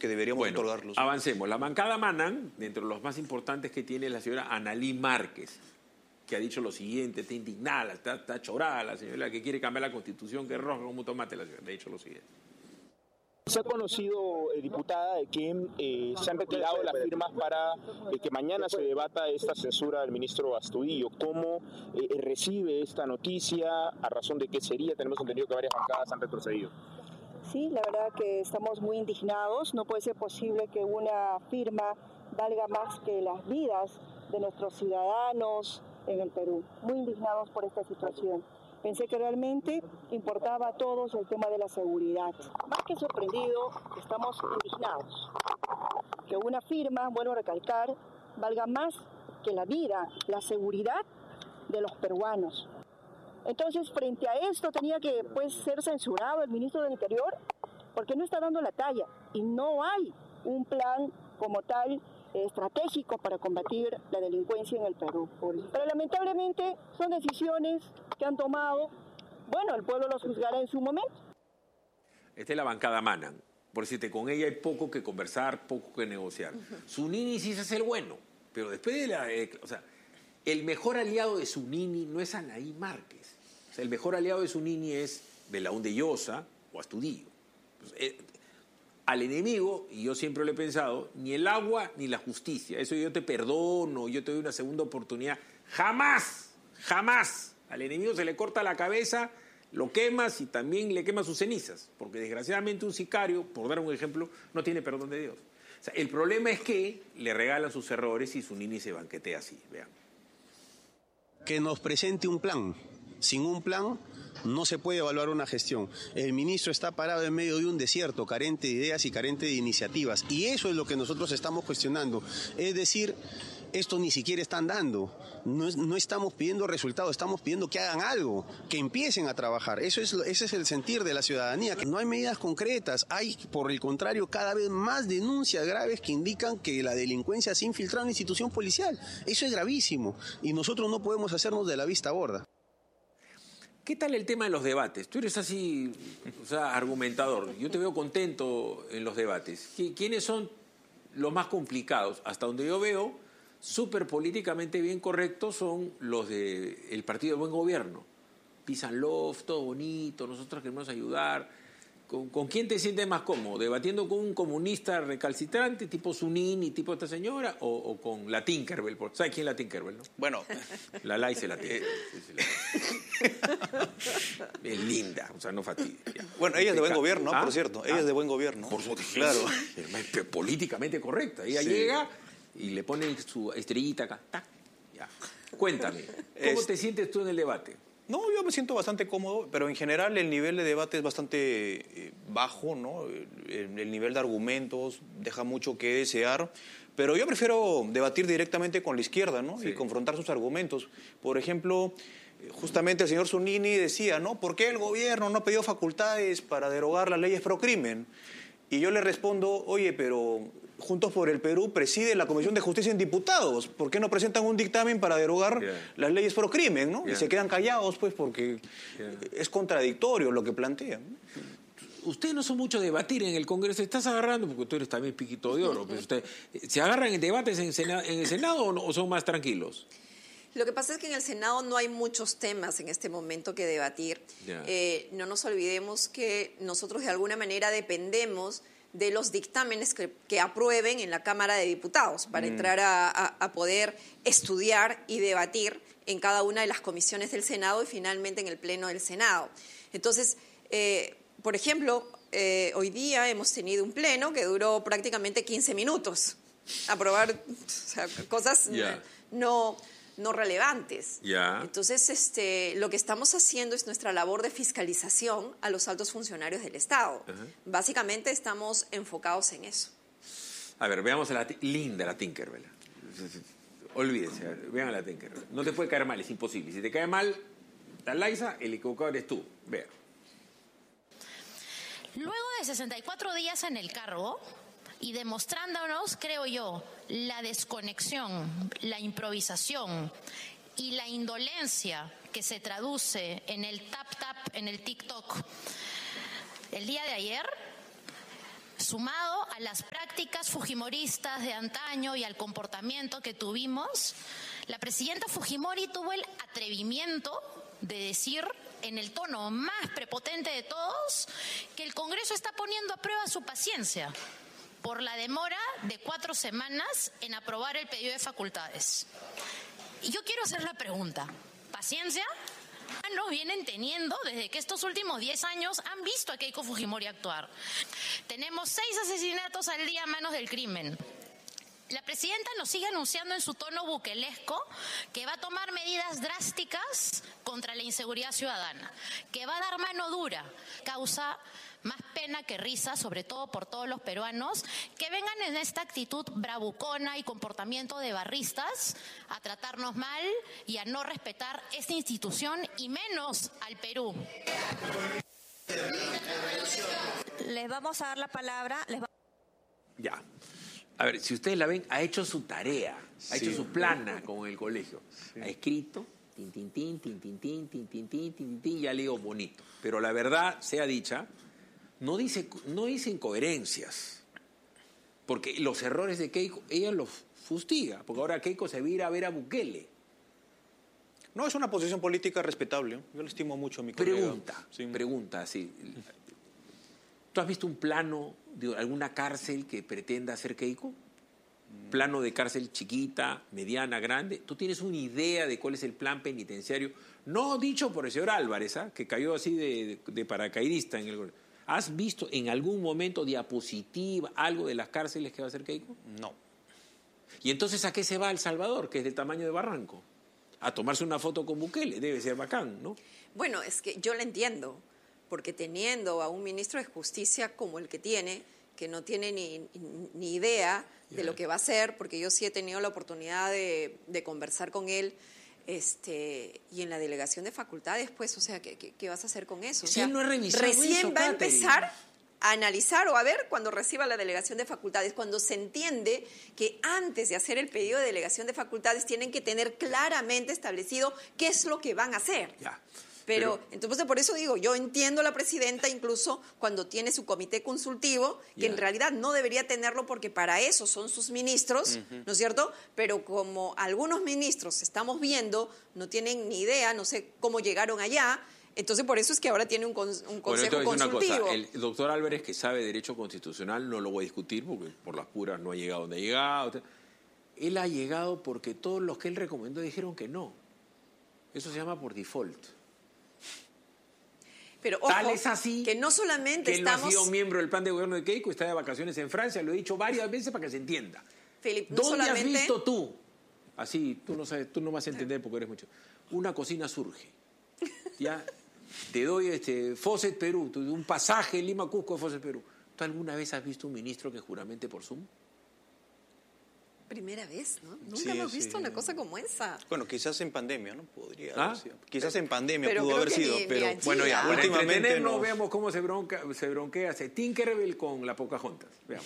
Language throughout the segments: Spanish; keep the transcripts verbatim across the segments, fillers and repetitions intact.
que deberíamos bueno, otorgarlos. Avancemos. La bancada Mannan, dentro de los más importantes que tiene la señora Analí Márquez, que ha dicho lo siguiente, está indignada, está, está chorada la señora que quiere cambiar la Constitución, que es roja como un tomate, la señora ha dicho lo siguiente. Se ha conocido, eh, diputada, de que eh, se han retirado las firmas para eh, que mañana se debata esta censura del ministro Astudillo. ¿Cómo eh, recibe esta noticia? ¿A razón de qué sería? Tenemos entendido que varias bancadas han retrocedido. Sí, la verdad que estamos muy indignados. No puede ser posible que una firma valga más que las vidas de nuestros ciudadanos en el Perú. Muy indignados por esta situación. Pensé que realmente importaba a todos el tema de la seguridad. Más que sorprendido, estamos indignados. Que una firma, bueno recalcar, valga más que la vida, la seguridad de los peruanos. Entonces, frente a esto, tenía que pues, ser censurado el ministro del Interior porque no está dando la talla y no hay un plan como tal estratégico para combatir la delincuencia en el Perú. Pero lamentablemente son decisiones que han tomado, bueno, el pueblo los juzgará en su momento. Esta es la bancada Mannan. Por decirte, con ella hay poco que conversar, poco que negociar. Uh-huh. Zunini sí se hace el bueno, pero después de la... Eh, o sea, el mejor aliado de Zunini no es Anaí Márquez. O sea, el mejor aliado de Zunini es Belaúnde Llosa o Astudillo. Pues, eh, al enemigo, y yo siempre lo he pensado, ni el agua ni la justicia. Eso yo te perdono, yo te doy una segunda oportunidad. Jamás, jamás. Al enemigo se le corta la cabeza, lo quemas y también le quemas sus cenizas. Porque desgraciadamente un sicario, por dar un ejemplo, no tiene perdón de Dios. O sea, el problema es que le regalan sus errores y Zunini se banquetea así. Vean. Que nos presente un plan. Sin un plan no se puede evaluar una gestión. El ministro está parado en medio de un desierto, carente de ideas y carente de iniciativas. Y eso es lo que nosotros estamos cuestionando. Es decir, esto ni siquiera están dando. No, es, no estamos pidiendo resultados, estamos pidiendo que hagan algo, que empiecen a trabajar. Eso es, ese es el sentir de la ciudadanía, que no hay medidas concretas. Hay, por el contrario, cada vez más denuncias graves que indican que la delincuencia se ha infiltrado en la institución policial. Eso es gravísimo y nosotros no podemos hacernos de la vista gorda. ¿Qué tal el tema de los debates? Tú eres así, o sea, argumentador. Yo te veo contento en los debates. ¿Quiénes son los más complicados? Hasta donde yo veo, súper políticamente bien correctos son los del Partido de Buen Gobierno. Peace and Love, todo bonito, nosotros queremos ayudar. ¿Con, ¿Con quién te sientes más cómodo? ¿Debatiendo con un comunista recalcitrante, tipo Zunini, tipo esta señora, o, o con la Tinkerbell? ¿Sabes quién es la Tinkerbell, no? Bueno. La Laise la Tinkerbell. Es linda, o sea, no fastidia. Bueno, ella es de buen gobierno, ¿Ah? por cierto. Ella ¿Ah? es de buen gobierno. Por supuesto. Claro. Es políticamente correcta. Ella sí llega y le pone su estrellita acá. ¡Tac! Ya. Cuéntame, ¿cómo es... te sientes tú en el debate? No, yo me siento bastante cómodo, pero en general el nivel de debate es bastante eh, bajo, ¿no? El, el nivel de argumentos deja mucho que desear, pero yo prefiero debatir directamente con la izquierda, ¿no? Sí. Y confrontar sus argumentos. Por ejemplo, justamente el señor Zunini decía, ¿no? ¿Por qué el gobierno no ha pedido facultades para derogar las leyes pro crimen? Y yo le respondo, oye, pero Juntos por el Perú preside la Comisión de Justicia en Diputados. ¿Por qué no presentan un dictamen para derogar yeah. las leyes pro crimen, ¿no? Yeah. Y se quedan callados, pues, porque yeah. es contradictorio lo que plantean. Ustedes no son mucho de debatir en el Congreso. ¿Te estás agarrando? Porque tú eres también piquito de oro. Pero usted, ¿se agarran en debates en, Sena, en el Senado o, no, o son más tranquilos? Lo que pasa es que en el Senado no hay muchos temas en este momento que debatir. Yeah. Eh, no nos olvidemos que nosotros de alguna manera dependemos de los dictámenes que, que aprueben en la Cámara de Diputados para mm. entrar a, a, a poder estudiar y debatir en cada una de las comisiones del Senado y finalmente en el Pleno del Senado. Entonces, eh, por ejemplo, eh, hoy día hemos tenido un pleno que duró prácticamente quince minutos. Aprobar o sea, cosas yeah. no... no relevantes. Yeah. Entonces, este, lo que estamos haciendo es nuestra labor de fiscalización a los altos funcionarios del Estado. Uh-huh. Básicamente estamos enfocados en eso. A ver, veamos a la linda la Tinkerbell. Olvídense, vean a la Tinkerbell. No te puede caer mal, es imposible. Si te cae mal, la Laisa, el equivocado eres tú. Vea. Luego de sesenta y cuatro días en el cargo, y demostrándonos, creo yo, la desconexión, la improvisación y la indolencia que se traduce en el tap-tap, en el TikTok. El día de ayer sumado a las prácticas fujimoristas de antaño y al comportamiento que tuvimos, la presidenta Fujimori tuvo el atrevimiento de decir en el tono más prepotente de todos que el Congreso está poniendo a prueba su paciencia por la demora de cuatro semanas en aprobar el pedido de facultades. Y yo quiero hacer la pregunta, ¿paciencia? No vienen teniendo desde que estos últimos diez años han visto a Keiko Fujimori actuar. Tenemos seis asesinatos al día a manos del crimen. La presidenta nos sigue anunciando en su tono buquelesco que va a tomar medidas drásticas contra la inseguridad ciudadana, que va a dar mano dura, causa más pena que risa, sobre todo por todos los peruanos, que vengan en esta actitud bravucona y comportamiento de barristas a tratarnos mal y a no respetar esta institución y menos al Perú. Les vamos a dar la palabra. Les va... Ya. A ver, si ustedes la ven, ha hecho su tarea, ha Sí. hecho su plana con el colegio. Sí. Ha escrito, tin, tin, tin, tin, tin, tin, tin, tin, tin, tin, tin, ya leo bonito. Pero la verdad, sea dicha, no dice, no dice incoherencias. Porque los errores de Keiko, ella los fustiga. Porque ahora Keiko se va a ir a ver a Bukele. No, es una posición política respetable. Yo le estimo mucho a mi colega. Pregunta, Sí. pregunta, sí. ¿Tú has visto un plano de alguna cárcel que pretenda hacer Keiko? Plano de cárcel chiquita, mediana, grande. ¿Tú tienes una idea de cuál es el plan penitenciario? No dicho por el señor Álvarez, ¿eh? Que cayó así de, de, de paracaidista en el... ¿Has visto en algún momento diapositiva, algo de las cárceles que va a hacer Keiko? No. ¿Y entonces a qué se va El Salvador, que es del tamaño de Barranco? A tomarse una foto con Bukele, debe ser bacán, ¿no? Bueno, es que yo la entiendo, porque teniendo a un ministro de Justicia como el que tiene, que no tiene ni, ni idea de yeah. lo que va a hacer, porque yo sí he tenido la oportunidad de, de conversar con él, este, y en la delegación de facultades, pues, o sea, ¿qué, qué, qué vas a hacer con eso? O si sea, él no ha revisado recién eso, va a Catherine. empezar a analizar o a ver cuando reciba la delegación de facultades, cuando se entiende que antes de hacer el pedido de delegación de facultades tienen que tener claramente establecido qué es lo que van a hacer. Ya. Pero, Pero, entonces, por eso digo, yo entiendo a la presidenta incluso cuando tiene su comité consultivo, que yeah. en realidad no debería tenerlo porque para eso son sus ministros, uh-huh. ¿no es cierto? Pero como algunos ministros estamos viendo, no tienen ni idea, no sé cómo llegaron allá, entonces por eso es que ahora tiene un, con, un consejo bueno, consultivo. Una cosa, el doctor Álvarez, que sabe Derecho Constitucional, no lo voy a discutir porque por las puras no ha llegado donde ha llegado. Él ha llegado porque todos los que él recomendó dijeron que no. Eso se llama por default. Pero ojo, tal es así que no solamente que él estamos... no ha sido miembro del plan de gobierno de Keiko, está de vacaciones en Francia, lo he dicho varias veces para que se entienda. Philip, no ¿Dónde solamente... has visto tú? Así, tú no sabes, tú no vas a entender porque eres mucho. Una cocina surge. Ya, te doy este Fawcett Perú, un pasaje Lima Cusco de Fawcett Perú. ¿Tú alguna vez has visto un ministro que juramente por Zoom? Primera vez, ¿no? Nunca sí, hemos visto sí. una cosa como esa. Bueno, quizás en pandemia, ¿no? Podría ¿Ah? haber sido. Quizás en pandemia pero pudo haber sido, ni, pero ni bueno, ya, para últimamente no no. Veamos cómo se, bronca, se bronquea se Tinkerbell con la Pocahontas. Veamos.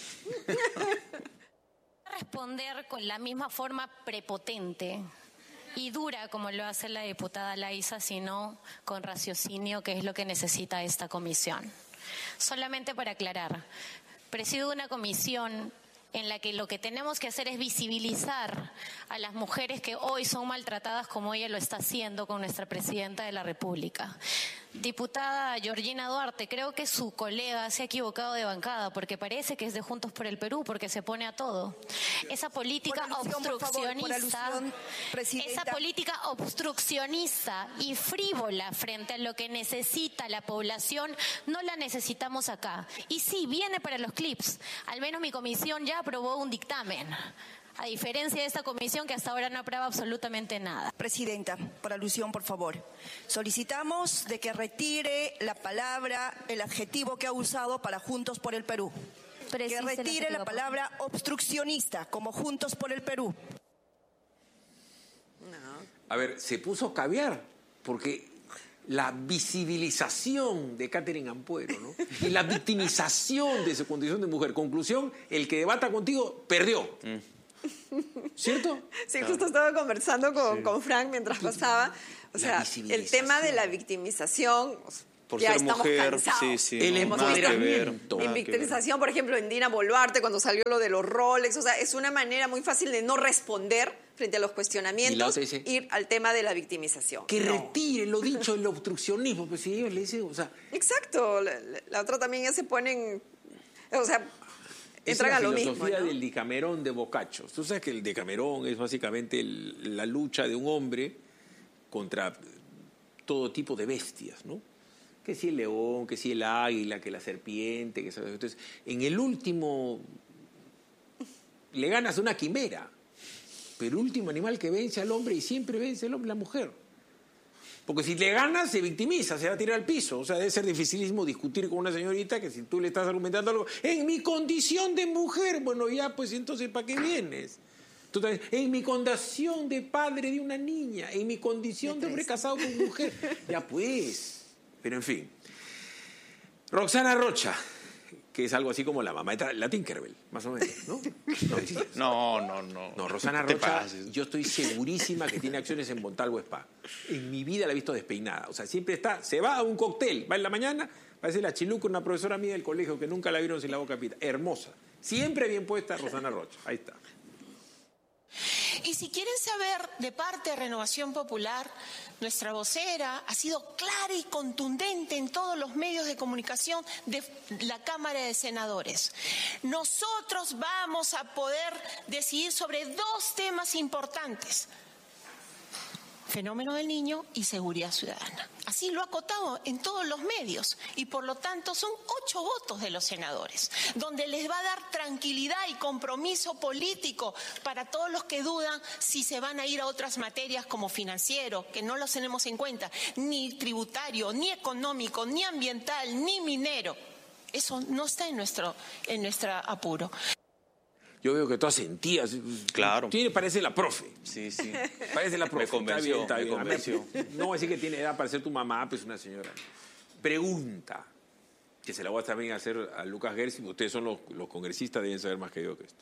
Responder con la misma forma prepotente y dura como lo hace la diputada Laisa, sino con raciocinio, que es lo que necesita esta comisión. Solamente para aclarar, presido una comisión en la que lo que tenemos que hacer es visibilizar a las mujeres que hoy son maltratadas como ella lo está haciendo con nuestra presidenta de la República. Diputada Georgina Duarte, creo que su colega se ha equivocado de bancada porque parece que es de Juntos por el Perú porque se pone a todo. Esa política alusión, obstruccionista, favor, alusión, esa política obstruccionista y frívola frente a lo que necesita la población, no la necesitamos acá. Y sí, viene para los clips. Al menos mi comisión ya aprobó un dictamen. A diferencia de esta comisión que hasta ahora no aprueba absolutamente nada. Presidenta, por alusión, por favor. Solicitamos de que retire la palabra, el adjetivo que ha usado para Juntos por el Perú. Precise que retire la palabra obstruccionista como Juntos por el Perú. No. A ver, se puso caviar porque la visibilización de Catherine Ampuero, ¿no? Y la victimización de su condición de mujer. Conclusión, el que debata contigo perdió. Mm. ¿Cierto? Sí, justo estaba conversando con, sí. con Frank mientras pasaba. O sea, el tema de la victimización, Por ya ser estamos mujer, cansados. sí, sí. El no, nada que ver, empoderamiento. nada En que ver. victimización, por ejemplo, en Dina Boluarte, cuando salió lo de los Rolex, o sea, es una manera muy fácil de no responder frente a los Y la cuestionamientos, otra dice, ir al tema de la victimización. Que No. retiren lo dicho del obstruccionismo, pues si ellos le dicen, o sea, Exacto, la, la- la otra también ya se ponen, o sea, es entran la a lo filosofía mismo, ¿no? del Decamerón de Boccaccio. Tú sabes que el Decamerón es básicamente el- la lucha de un hombre contra todo tipo de bestias, ¿no? Que si el león, que si el águila, que la serpiente, que sabes. Entonces, en el último le ganas una quimera, pero el último animal que vence al hombre y siempre vence al hombre, la mujer. Porque si le ganas, se victimiza, se va a tirar al piso. O sea, debe ser dificilísimo discutir con una señorita que si tú le estás argumentando algo, en mi condición de mujer, bueno, ya, pues entonces, ¿para qué vienes? Tú también, en mi condición de padre de una niña, en mi condición de hombre casado con mujer. Ya, pues. Pero en fin. Roxana Rocha, que es algo así como la mamá de la Tinkerbell, más o menos, ¿no? No, no, no. No, Rosana No te Rocha, pases. yo estoy segurísima que tiene acciones en Montalvo Spa. En mi vida la he visto despeinada. O sea, siempre está, se va a un cóctel, va en la mañana, parece la chiluca, una profesora mía del colegio que nunca la vieron sin la boca pita. Hermosa. Siempre bien puesta Rosana Rocha. Ahí está. Y si quieren saber de parte de Renovación Popular, nuestra vocera ha sido clara y contundente en todos los medios de comunicación de la Cámara de Senadores. Nosotros vamos a poder decidir sobre dos temas importantes: fenómeno del niño y seguridad ciudadana. Así lo ha acotado en todos los medios y por lo tanto son ocho votos de los senadores, donde les va a dar tranquilidad y compromiso político para todos los que dudan si se van a ir a otras materias como financiero, que no los tenemos en cuenta, ni tributario, ni económico, ni ambiental, ni minero. Eso no está en nuestro, en nuestro apuro. Yo veo que tú asentías. Claro. Tiene, parece la profe. Sí, sí. Parece la profe. Me convenció, Está bien, está me bien. convenció. No voy a decir que tiene edad para ser tu mamá, pues una señora. Pregunta, que se la voy a también hacer a Lucas Gersi, ustedes son los, los congresistas, deben saber más que yo que esto.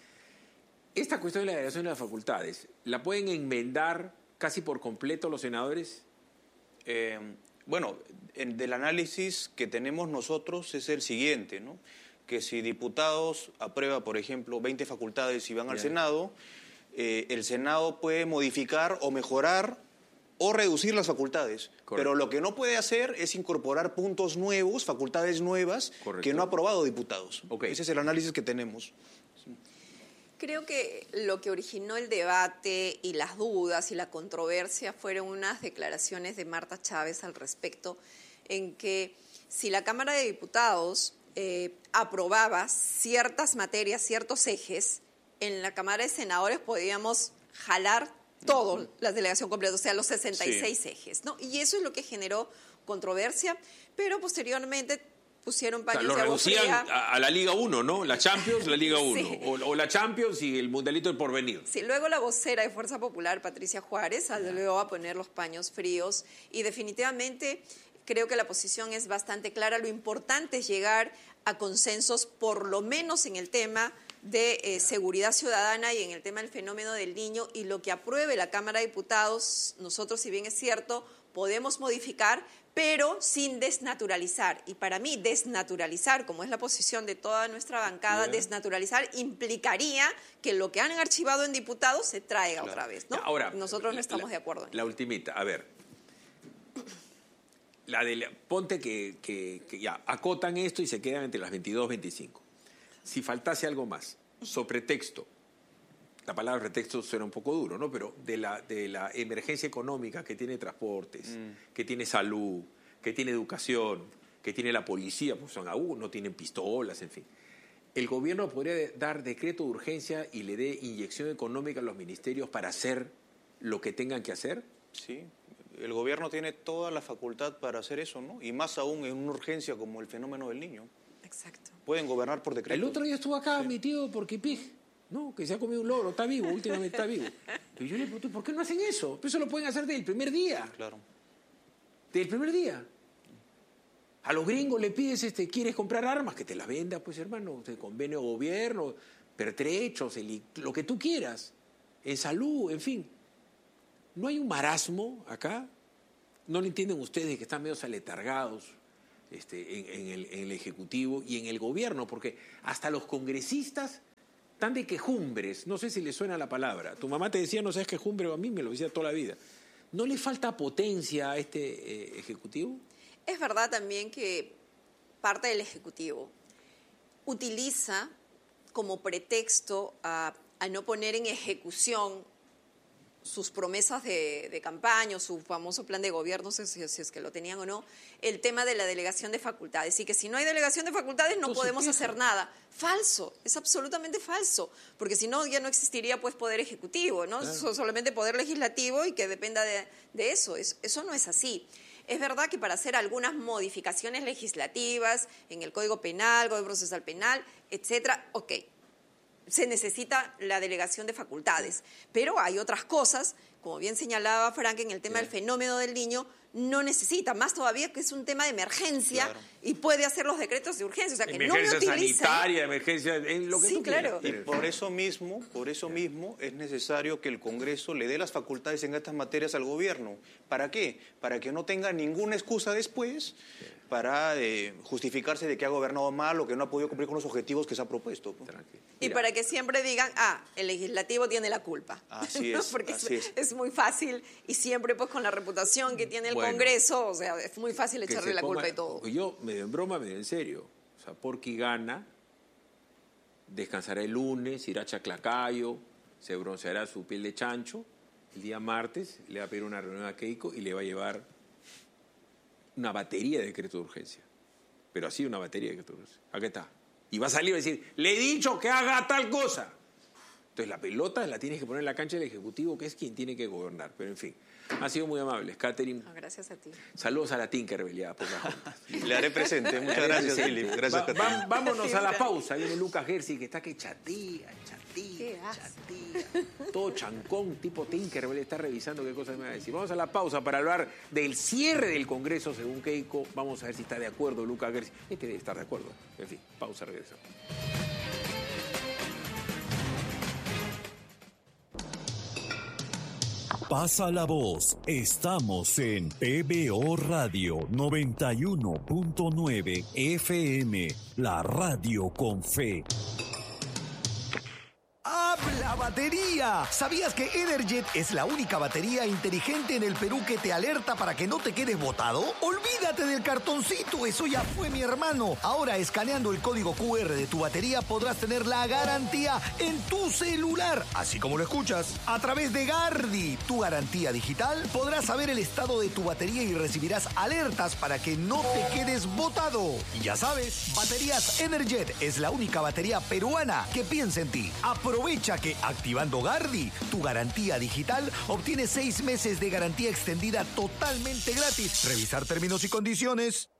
Esta cuestión de la delegación de las facultades, ¿la pueden enmendar casi por completo los senadores? Eh, bueno, en- del análisis que tenemos nosotros es el siguiente, ¿no? Que si diputados aprueba, por ejemplo, veinte facultades y van al Ya. Senado, eh, el Senado puede modificar o mejorar o reducir las facultades. Correcto. Pero lo que no puede hacer es incorporar puntos nuevos, facultades nuevas, Correcto. que no ha aprobado diputados. Ok. Ese es el análisis que tenemos. Creo que lo que originó el debate y las dudas y la controversia fueron unas declaraciones de Marta Chávez al respecto, en que si la Cámara de Diputados eh, aprobaba ciertas materias, ciertos ejes, en la Cámara de Senadores podíamos jalar todo, la delegación completa, o sea, los sesenta y seis Sí. ejes, ¿no? Y eso es lo que generó controversia, pero posteriormente pusieron O sea, paños lo de agua reducían fría. a, a la Liga uno, ¿no? La Champions, la Liga uno. Sí. O, o la Champions y el Mundialito del Porvenir. Sí, luego la vocera de Fuerza Popular, Patricia Juárez, salió a poner los paños fríos y definitivamente creo que la posición es bastante clara. Lo importante es llegar a consensos, por lo menos en el tema de eh, seguridad ciudadana y en el tema del fenómeno del niño, y lo que apruebe la Cámara de Diputados, nosotros, si bien es cierto, podemos modificar, pero sin desnaturalizar. Y para mí, desnaturalizar, como es la posición de toda nuestra bancada, Ya. desnaturalizar implicaría que lo que han archivado en diputados se traiga Claro. otra vez, ¿no? Ya, ahora, nosotros no la- estamos la- de acuerdo en La ultimita, a ver. La de la- ponte que, que- que ya acotan esto y se quedan entre las veintidós, veinticinco. Si faltase algo más, sobre texto, la palabra pretexto suena un poco duro, ¿no? Pero de la, de la emergencia económica que tiene transportes, que tiene salud, que tiene educación, que tiene la policía, pues son aún, no tienen pistolas, en fin. El gobierno podría de- dar decreto de urgencia y le dé inyección económica a los ministerios para hacer lo que tengan que hacer. Sí, el gobierno tiene toda la facultad para hacer eso, ¿no? Y más aún en una urgencia como el fenómeno del niño. Exacto. Pueden gobernar por decreto. El otro día estuvo acá mi tío Porquipig, ¿no? Que se ha comido un loro, está vivo, últimamente está vivo. Y yo le pregunté, ¿por qué no hacen eso? Pues eso lo pueden hacer desde el primer día. Claro. Desde el primer día. A los gringos le pides, este, ¿quieres comprar armas? Que te las venda, pues hermano, de convenio gobierno, pertrechos, el- lo que tú quieras, en salud, en fin. ¿No hay un marasmo acá? ¿No lo entienden ustedes que están medio aletargados este, en, en, el, en el Ejecutivo y en el Gobierno? Porque hasta los congresistas están de quejumbres. No sé si les suena la palabra. Tu mamá te decía, no sabes quejumbre, a mí me lo decía toda la vida. ¿No le falta potencia a este eh, Ejecutivo? Es verdad también que parte del Ejecutivo utiliza como pretexto a, a no poner en ejecución sus promesas de, de campaña, su famoso plan de gobierno, no sé si, si es que lo tenían o no, el tema de la delegación de facultades. Y que si no hay delegación de facultades no Entonces, podemos ¿qué? hacer nada. Falso, es absolutamente falso. Porque si no, ya no existiría pues poder ejecutivo, ¿no? Claro. Solamente poder legislativo y que dependa de, de eso. Es, eso no es así. Es verdad que para hacer algunas modificaciones legislativas en el Código Penal, Código Procesal Penal, etcétera, ok, se necesita la delegación de facultades. Pero hay otras cosas, como bien señalaba Frank, en el tema Bien. del fenómeno del niño, no necesita, más todavía que es un tema de emergencia Claro. y puede hacer los decretos de urgencia. O sea, que Emergencia no me utilice. sanitaria, emergencia, en lo que Sí, tú claro. quieras. Y por eso mismo, por eso mismo es necesario que el Congreso le dé las facultades en estas materias al gobierno. ¿Para qué? Para que no tenga ninguna excusa después para eh, justificarse de que ha gobernado mal o que no ha podido cumplir con los objetivos que se ha propuesto. Tranquilo. Y Mira, para que siempre digan, ah, el legislativo tiene la culpa. Así ¿No? es, Porque así es, es. es muy fácil y siempre pues con la reputación que tiene el Bueno. Congreso, o sea, es muy fácil que echarle se la culpa ponga- de todo. Yo, medio en broma, medio en serio. O sea, Porky gana, descansará el lunes, irá a Chaclacayo, se bronceará su piel de chancho. El día martes le va a pedir una reunión a Keiko y le va a llevar una batería de decreto de urgencia. Pero así una batería de decreto de urgencia. Aquí está. Y va a salir y va a decir, le he dicho que haga tal cosa. Entonces la pelota la tienes que poner en la cancha del Ejecutivo, que es quien tiene que gobernar. Pero en fin, han sido muy amables. Catherine, No, gracias a ti. saludos a la Tinkerbell ya, por la junta. Le haré presente. Muchas gracias, Philip. Gracias, Va- Catalina. va- vámonos a la pausa. Viene Lucas Gersi, que está que chatía, chatía, ¿Qué hace? chatía. Todo chancón, tipo Tinkerbell, está revisando qué cosas me va a decir. Vamos a la pausa para hablar del cierre del Congreso, según Keiko. Vamos a ver si está de acuerdo Lucas Gersi. Este debe estar de acuerdo. En fin, pausa, regresamos. Pasa la voz. Estamos en P B O Radio noventa y uno punto nueve F M, la radio con fe. ¡Habla batería! ¿Sabías que Energet es la única batería inteligente en el Perú que te alerta para que no te quedes botado? Olvídate del cartoncito, eso ya fue, mi hermano. Ahora, escaneando el código Q R de tu batería, podrás tener la garantía en tu celular, así como lo escuchas. A través de Gardi, tu garantía digital, podrás saber el estado de tu batería y recibirás alertas para que no te quedes botado. Y ya sabes, Baterías Energet es la única batería peruana que piensa en ti. Aprovecha que activando Gardi, tu garantía digital, obtienes seis meses de garantía extendida totalmente gratis. Revisar términos y condiciones.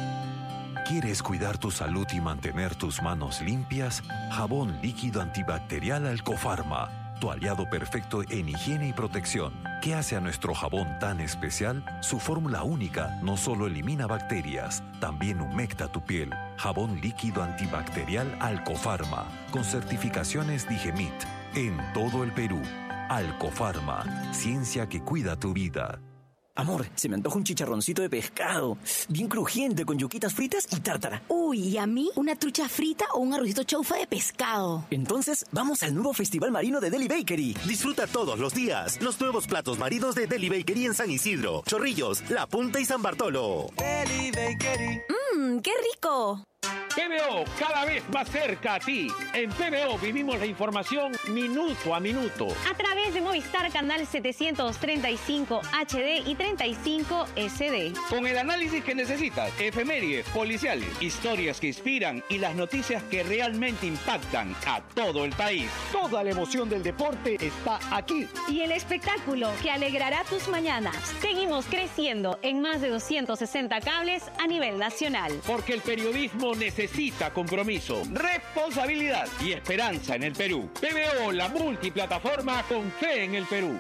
¿Quieres cuidar tu salud y mantener tus manos limpias? Jabón líquido antibacterial Alcofarma, tu aliado perfecto en higiene y protección. ¿Qué hace a nuestro jabón tan especial? Su fórmula única no solo elimina bacterias, también humecta tu piel. Jabón líquido antibacterial Alcofarma, con certificaciones Digemit, en todo el Perú. Alcofarma, ciencia que cuida tu vida. Amor, se me antoja un chicharroncito de pescado, bien crujiente, con yuquitas fritas y tártara. Uy, ¿y a mí una trucha frita o un arrocito chaufa de pescado? Entonces, vamos al nuevo Festival Marino de Deli Bakery. Disfruta todos los días los nuevos platos marinos de Deli Bakery en San Isidro, Chorrillos, La Punta y San Bartolo. Deli Bakery. ¡Mmm, qué rico! P B O, cada vez más cerca a ti. En P B O vivimos la información minuto a minuto. A través de Movistar Canal setecientos treinta y cinco H D y treinta y cinco S D. Con el análisis que necesitas, efemérides, policiales, historias que inspiran y las noticias que realmente impactan a todo el país. Toda la emoción del deporte está aquí. Y el espectáculo que alegrará tus mañanas. Seguimos creciendo en más de doscientos sesenta cables a nivel nacional. Porque el periodismo necesita compromiso, responsabilidad y esperanza en el Perú. P B O, la multiplataforma con fe en el Perú.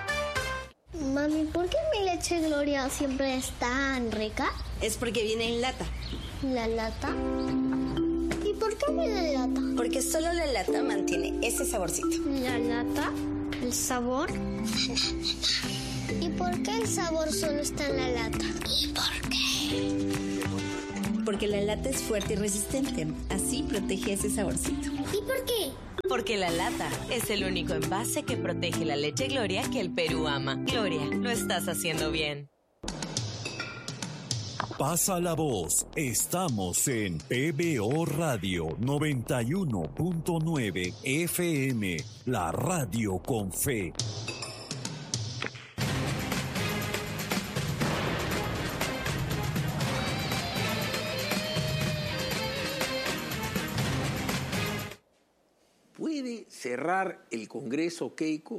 Mami, ¿por qué mi leche Gloria siempre es tan rica? Es porque viene en lata. ¿La lata? ¿Y por qué viene en lata? Porque solo la lata mantiene ese saborcito. ¿La lata? ¿El sabor? ¿Y por qué el sabor solo está en la lata? ¿Y por qué? Porque la lata es fuerte y resistente, así protege ese saborcito. ¿Y por qué? Porque la lata es el único envase que protege la leche Gloria que el Perú ama. Gloria, lo estás haciendo bien. Pasa la voz. Estamos en P B O Radio noventa y uno punto nueve F M, la radio con fe. ¿Puede cerrar el Congreso, Keiko?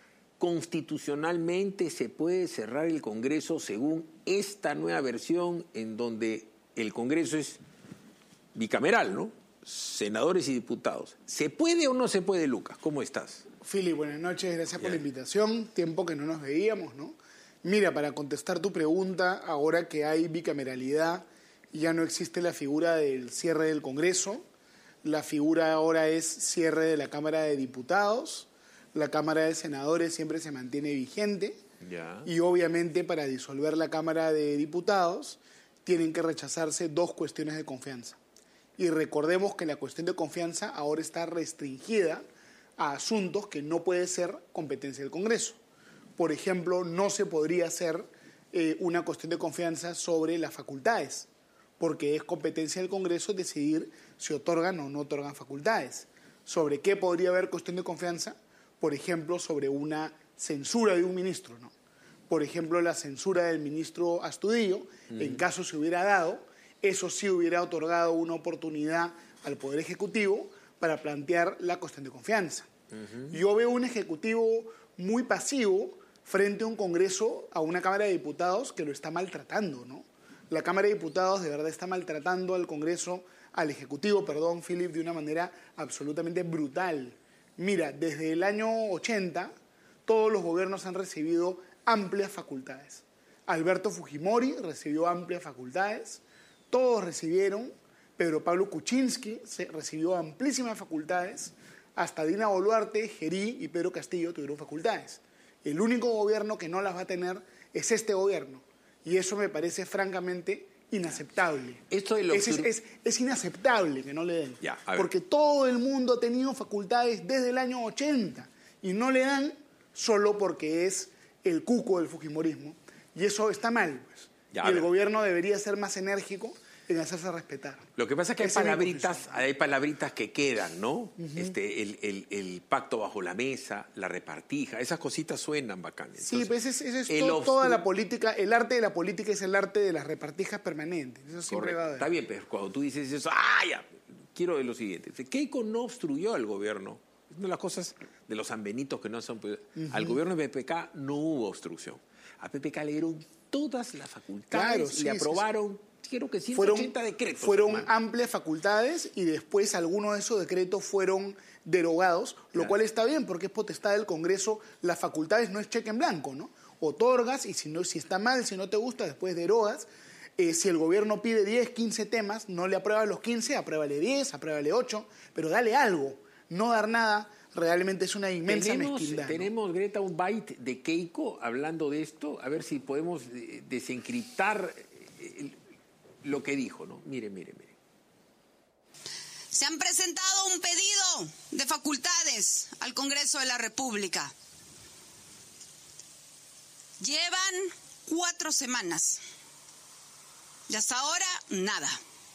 Constitucionalmente se puede cerrar el Congreso según esta nueva versión en donde el Congreso es bicameral, ¿no? Senadores y diputados. ¿Se puede o no se puede, Lucas? ¿Cómo estás? Fili, buenas noches, gracias por la invitación. Tiempo que no nos veíamos, ¿no? Mira, para contestar tu pregunta, ahora que hay bicameralidad, ya no existe la figura del cierre del Congreso. La figura ahora es cierre de la Cámara de Diputados. La Cámara de Senadores siempre se mantiene vigente. Ya. Y obviamente para disolver la Cámara de Diputados tienen que rechazarse dos cuestiones de confianza. Y recordemos que la cuestión de confianza ahora está restringida a asuntos que no puede ser competencia del Congreso. Por ejemplo, no se podría hacer eh, una cuestión de confianza sobre las facultades, porque es competencia del Congreso decidir si otorgan o no otorgan facultades. ¿Sobre qué podría haber cuestión de confianza? Por ejemplo, sobre una censura de un ministro, ¿no? Por ejemplo, la censura del ministro Astudillo, mm. en caso se hubiera dado, eso sí hubiera otorgado una oportunidad al Poder Ejecutivo para plantear la cuestión de confianza. Uh-huh. Yo veo un Ejecutivo muy pasivo frente a un Congreso, a una Cámara de Diputados que lo está maltratando, ¿no? La Cámara de Diputados de verdad está maltratando al Congreso, al Ejecutivo, perdón, Philip, de una manera absolutamente brutal. Mira, desde el año ochenta, todos los gobiernos han recibido amplias facultades. Alberto Fujimori recibió amplias facultades, todos recibieron, Pedro Pablo Kuczynski recibió amplísimas facultades, hasta Dina Boluarte, Gerí y Pedro Castillo tuvieron facultades. El único gobierno que no las va a tener es este gobierno, y eso me parece francamente inaceptable. Esto de lo es, es, es, es inaceptable que no le den. Ya, porque todo el mundo ha tenido facultades desde el año ochenta y no le dan solo porque es el cuco del fujimorismo. Y eso está mal, pues. Ya, y el gobierno debería ser más enérgico en hacerse respetar. Lo que pasa es que hay Esa palabritas, hay palabritas que quedan, ¿no? Uh-huh. este, el, el, el pacto bajo la mesa, la repartija, esas cositas suenan bacanes. Sí, pues ese, ese es el to, obstru- toda la política, el arte de la política es el arte de las repartijas permanentes. Eso siempre Correcto. va a haber. Está bien, pero cuando tú dices eso, ¡ah, ya! Quiero ver lo siguiente. Keiko no obstruyó al gobierno. Es una de las cosas de los sanbenitos que no son... Uh-huh. Al gobierno de P P K no hubo obstrucción. A P P K le dieron todas las facultades, claro, sí, le aprobaron... Sí, sí. Quiero que ciento ochenta fueron, decretos. Fueron hermano. amplias facultades y después algunos de esos decretos fueron derogados, lo claro. cual está bien porque es potestad del Congreso. Las facultades no es cheque en blanco, ¿no? Otorgas y si, no, si está mal, si no te gusta, después derogas. Eh, si el gobierno pide diez, quince temas, no le apruebas los quince, apruébale diez, apruébale ocho, pero dale algo. No dar nada realmente es una inmensa tenemos, mezquindad. Tenemos, ¿no? Greta, un byte de Keiko hablando de esto, a ver si podemos desencriptar el, lo que dijo, ¿no? Mire, mire, mire. Se han presentado un pedido de facultades al Congreso de la República. Llevan cuatro semanas y hasta ahora nada.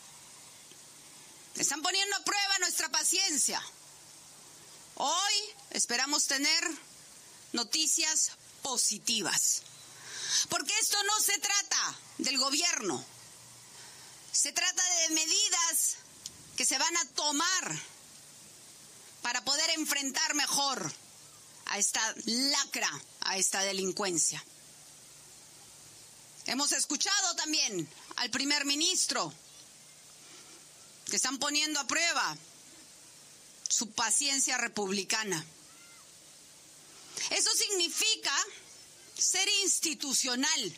Están poniendo a prueba nuestra paciencia. Hoy esperamos tener noticias positivas, porque esto no se trata del gobierno. Se trata de medidas que se van a tomar para poder enfrentar mejor a esta lacra, a esta delincuencia. Hemos escuchado también al primer ministro que están poniendo a prueba su paciencia republicana. Eso significa ser institucional.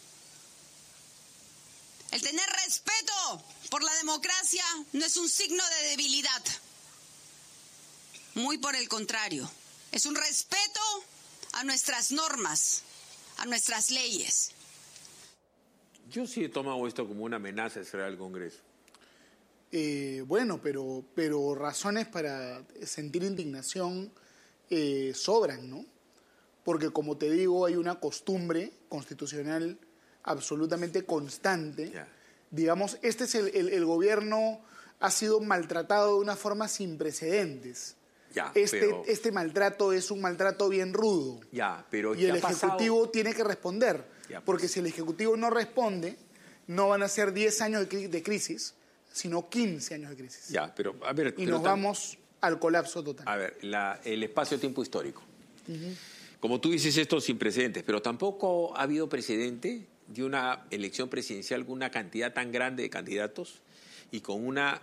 El tener respeto por la democracia no es un signo de debilidad. Muy por el contrario, es un respeto a nuestras normas, a nuestras leyes. Yo sí he tomado esto como una amenaza de cerrar el Congreso. Eh, bueno, pero, pero razones para sentir indignación eh, sobran, ¿no? Porque, como te digo, hay una costumbre constitucional absolutamente constante. Yeah. Digamos, este es el, el, el gobierno ha sido maltratado de una forma sin precedentes. Ya, este, pero... este maltrato es un maltrato bien rudo. Ya, pero y el Ejecutivo pasado... tiene que responder. Ya, pues. Porque si el Ejecutivo no responde, no van a ser diez años de, de crisis, sino quince años de crisis. Ya, pero a ver... Y pero nos tam... vamos al colapso total. A ver, la, el espacio-tiempo histórico. Uh-huh. Como tú dices, esto sin precedentes, pero tampoco ha habido precedente de una elección presidencial con una cantidad tan grande de candidatos y con una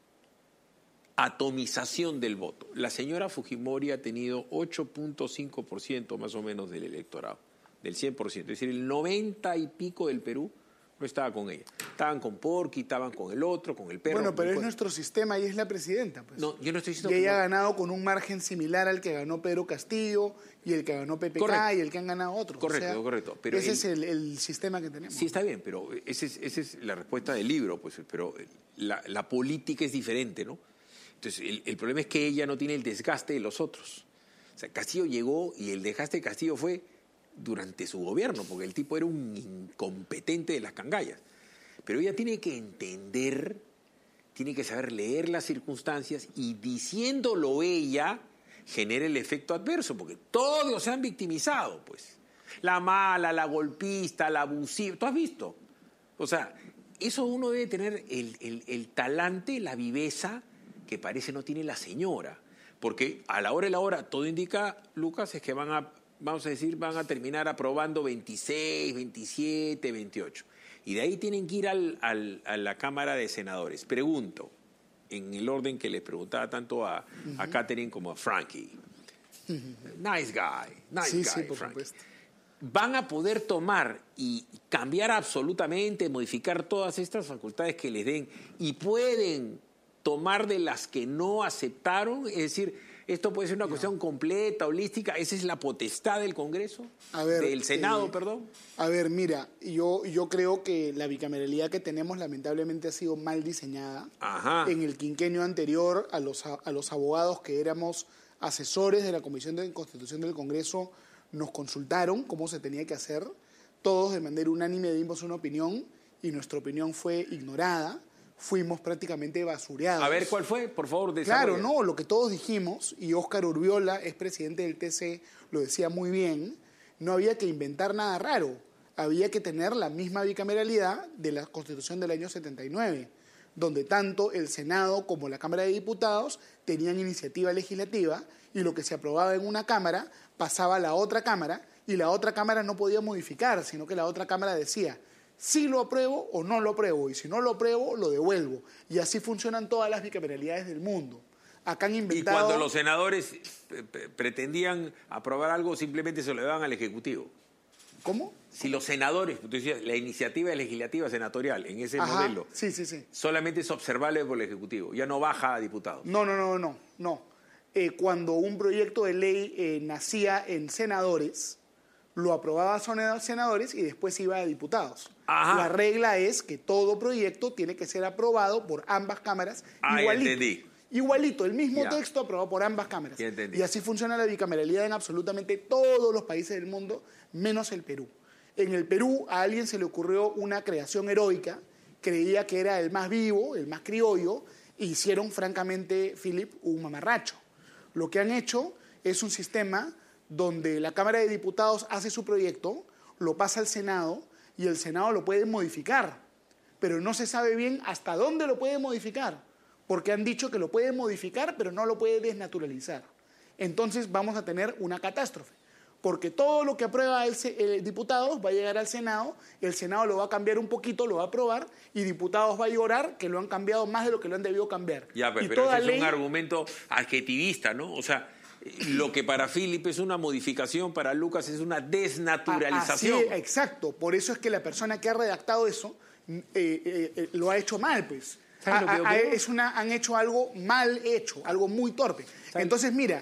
atomización del voto. La señora Fujimori ha tenido ocho punto cinco por ciento más o menos del electorado, del cien por ciento. Es decir, el noventa y pico del Perú no estaba con ella. Estaban con Porqui, estaban con el otro, con el perro. Bueno, pero es con... nuestro sistema y es la presidenta. Pues. No, yo no estoy diciendo y ella que no. ha ganado con un margen similar al que ganó Pedro Castillo y el que ganó P P K correcto. Y el que han ganado otros. Correcto, o sea, correcto. Pero ese el... es el, el sistema que tenemos. Sí, está bien, pero esa es, ese es la respuesta del libro, pues. Pero la, la política es diferente, ¿no? Entonces, el, el problema es que ella no tiene el desgaste de los otros. O sea, Castillo llegó y el desgaste de Castillo fue durante su gobierno, porque el tipo era un incompetente de las cangallas. Pero ella tiene que entender, tiene que saber leer las circunstancias y diciéndolo ella genera el efecto adverso, porque todos se han victimizado, pues. La mala, la golpista, la abusiva, ¿tú has visto? O sea, eso uno debe tener el, el, el talante, la viveza que parece no tiene la señora, porque a la hora de la hora todo indica, Lucas, es que van a, vamos a decir, van a terminar aprobando veintiséis, veintisiete, veintiocho. Y de ahí tienen que ir al, al, a la Cámara de Senadores. Pregunto, en el orden que les preguntaba tanto a, uh-huh. a Catherine como a Frankie. Uh-huh. Nice guy, nice sí, guy, sí, por Frankie. Supuesto. ¿Van a poder tomar y cambiar absolutamente, modificar todas estas facultades que les den y pueden tomar de las que no aceptaron? Es decir, esto puede ser una cuestión no. completa, holística. ¿Esa es la potestad del Congreso? A ver, del Senado, eh, perdón. A ver, mira, yo, yo creo que la bicameralidad que tenemos lamentablemente ha sido mal diseñada. Ajá. En el quinquenio anterior, a los, a los abogados que éramos asesores de la Comisión de Constitución del Congreso nos consultaron cómo se tenía que hacer. Todos de manera unánime dimos una opinión y nuestra opinión fue ignorada. Fuimos prácticamente basureados. A ver, ¿cuál fue? Por favor, desarrolla. Claro, no, lo que todos dijimos, y Óscar Urbiola, es presidente del T C, lo decía muy bien, no había que inventar nada raro, había que tener la misma bicameralidad de la Constitución del año setenta y nueve, donde tanto el Senado como la Cámara de Diputados tenían iniciativa legislativa y lo que se aprobaba en una Cámara pasaba a la otra Cámara y la otra Cámara no podía modificar, sino que la otra Cámara decía si lo apruebo o no lo apruebo, y si no lo apruebo, lo devuelvo. Y así funcionan todas las bicameralidades del mundo. Acá han inventado... Y cuando los senadores pretendían aprobar algo, simplemente se lo daban al Ejecutivo. ¿Cómo? Si los senadores, tú decías, la iniciativa legislativa senatorial en ese Ajá, modelo, sí, sí, sí. solamente es observable por el Ejecutivo, ya no baja a diputados. No, no, no, no, no. Eh, cuando un proyecto de ley eh, nacía en senadores, lo aprobaban senadores y después iba a diputados. Ajá. La regla es que todo proyecto tiene que ser aprobado por ambas cámaras ah, igualito. Entendí. Igualito, el mismo ya. texto aprobado por ambas cámaras. Ya entendí. Y así funciona la bicameralidad en absolutamente todos los países del mundo, menos el Perú. En el Perú a alguien se le ocurrió una creación heroica, creía que era el más vivo, el más criollo, e hicieron francamente, Philip, un mamarracho. Lo que han hecho es un sistema donde la Cámara de Diputados hace su proyecto, lo pasa al Senado y el Senado lo puede modificar, pero no se sabe bien hasta dónde lo puede modificar, porque han dicho que lo puede modificar, pero no lo puede desnaturalizar. Entonces vamos a tener una catástrofe, porque todo lo que aprueba el, el diputado va a llegar al Senado, el Senado lo va a cambiar un poquito, lo va a aprobar, y diputados va a llorar que lo han cambiado más de lo que lo han debido cambiar. Ya, pero, y pero toda ese ley... es un argumento adjetivista, ¿no? O sea, lo que para Philip es una modificación, para Lucas es una desnaturalización. Así, exacto. Por eso es que la persona que ha redactado eso eh, eh, eh, lo ha hecho mal, pues. A, a, a, es una, han hecho algo mal hecho, algo muy torpe. Entonces, mira,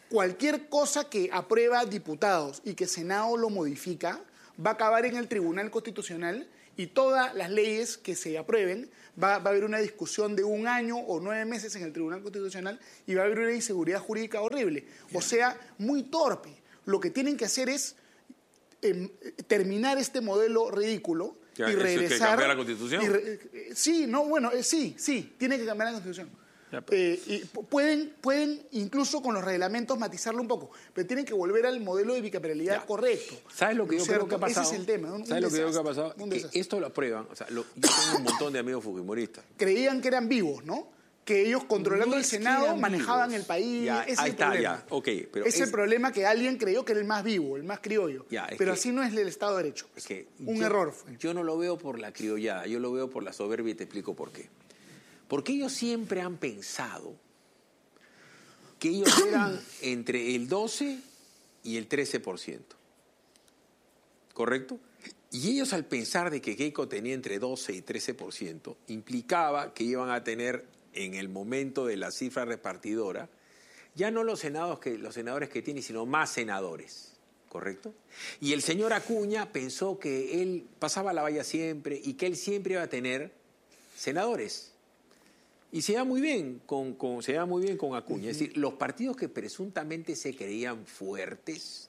cualquier cosa que aprueba diputados y que Senado lo modifica, va a acabar en el Tribunal Constitucional y todas las leyes que se aprueben, va, va a haber una discusión de un año o nueve meses en el Tribunal Constitucional y va a haber una inseguridad jurídica horrible. O sea, muy torpe. Lo que tienen que hacer es eh, terminar este modelo ridículo ya, y regresar... ¿Que cambiar la Constitución? Y re, eh, sí, no, bueno, eh, sí, sí, tiene que cambiar la Constitución. Eh, y pueden, pueden incluso con los reglamentos matizarlo un poco, pero tienen que volver al modelo de bicameralidad ya. correcto. ¿Sabes lo que yo ¿cierto? creo que ha pasado? Ese es el tema. Un, ¿Sabes un lo que yo creo que ha desastre, pasado? Que esto lo aprueban. O sea, lo, yo tengo un montón de amigos fujimoristas. Creían que eran vivos, ¿no? Que ellos controlando no el Senado manejaban vivos. el país. Ya, ese ahí es el está, problema. ya. Okay, pero es, es el problema que alguien creyó que era el más vivo, el más criollo. Ya, pero que, así no es el Estado de Derecho. Es que un yo, error fue. Yo no lo veo por la criollada, yo lo veo por la soberbia y te explico por qué. Porque ellos siempre han pensado que ellos eran entre el doce y el trece por ciento. ¿Correcto? Y ellos al pensar de que Keiko tenía entre doce y trece por ciento, implicaba que iban a tener en el momento de la cifra repartidora, ya no los senadores que, los senadores que tiene, sino más senadores. ¿Correcto? Y el señor Acuña pensó que él pasaba la valla siempre y que él siempre iba a tener senadores. Y se va muy bien con, con, se va muy bien con Acuña. Uh-huh. Es decir, los partidos que presuntamente se creían fuertes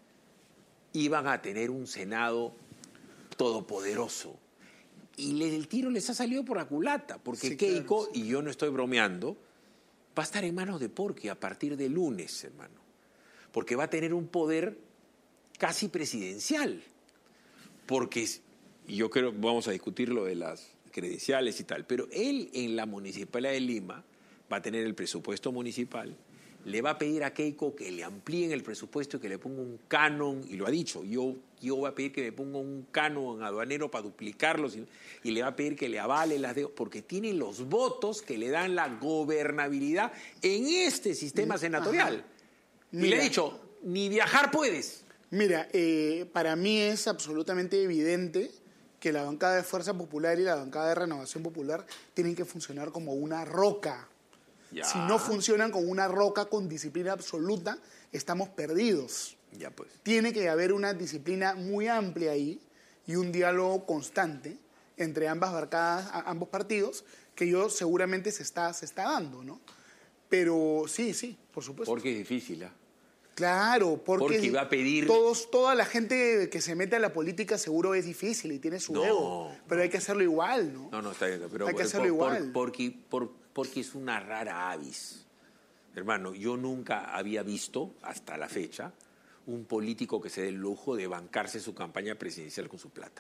iban a tener un Senado todopoderoso. Y le, el tiro les ha salido por la culata, porque sí, Keiko, claro, sí. y yo no estoy bromeando, va a estar en manos de Porky a partir de lunes, hermano. Porque va a tener un poder casi presidencial. Porque, y yo creo, vamos a discutir lo de las credenciales y tal, pero él en la Municipalidad de Lima va a tener el presupuesto municipal, le va a pedir a Keiko que le amplíen el presupuesto y que le ponga un canon, y lo ha dicho, yo, yo voy a pedir que me ponga un canon aduanero para duplicarlos, y, y le va a pedir que le avale las deudas, porque tiene los votos que le dan la gobernabilidad en este sistema senatorial. Y le ha dicho, ni viajar puedes. Mira, eh, para mí es absolutamente evidente que la bancada de Fuerza Popular y la bancada de Renovación Popular tienen que funcionar como una roca. Ya. Si no funcionan como una roca con disciplina absoluta, estamos perdidos. Ya pues. Tiene que haber una disciplina muy amplia ahí y un diálogo constante entre ambas bancadas, ambos partidos, que yo seguramente se está, se está dando, ¿no? Pero sí, sí, por supuesto. Porque es difícil, ¿ah? ¿eh? Claro, porque, porque va a pedir... todos, toda la gente que se mete a la política seguro es difícil y tiene su no, ego, pero hay que hacerlo igual, ¿no? No, no, está bien, pero hay que hacerlo por, igual. Por, porque, por, porque es una rara avis. Hermano, yo nunca había visto, hasta la fecha, un político que se dé el lujo de bancarse su campaña presidencial con su plata.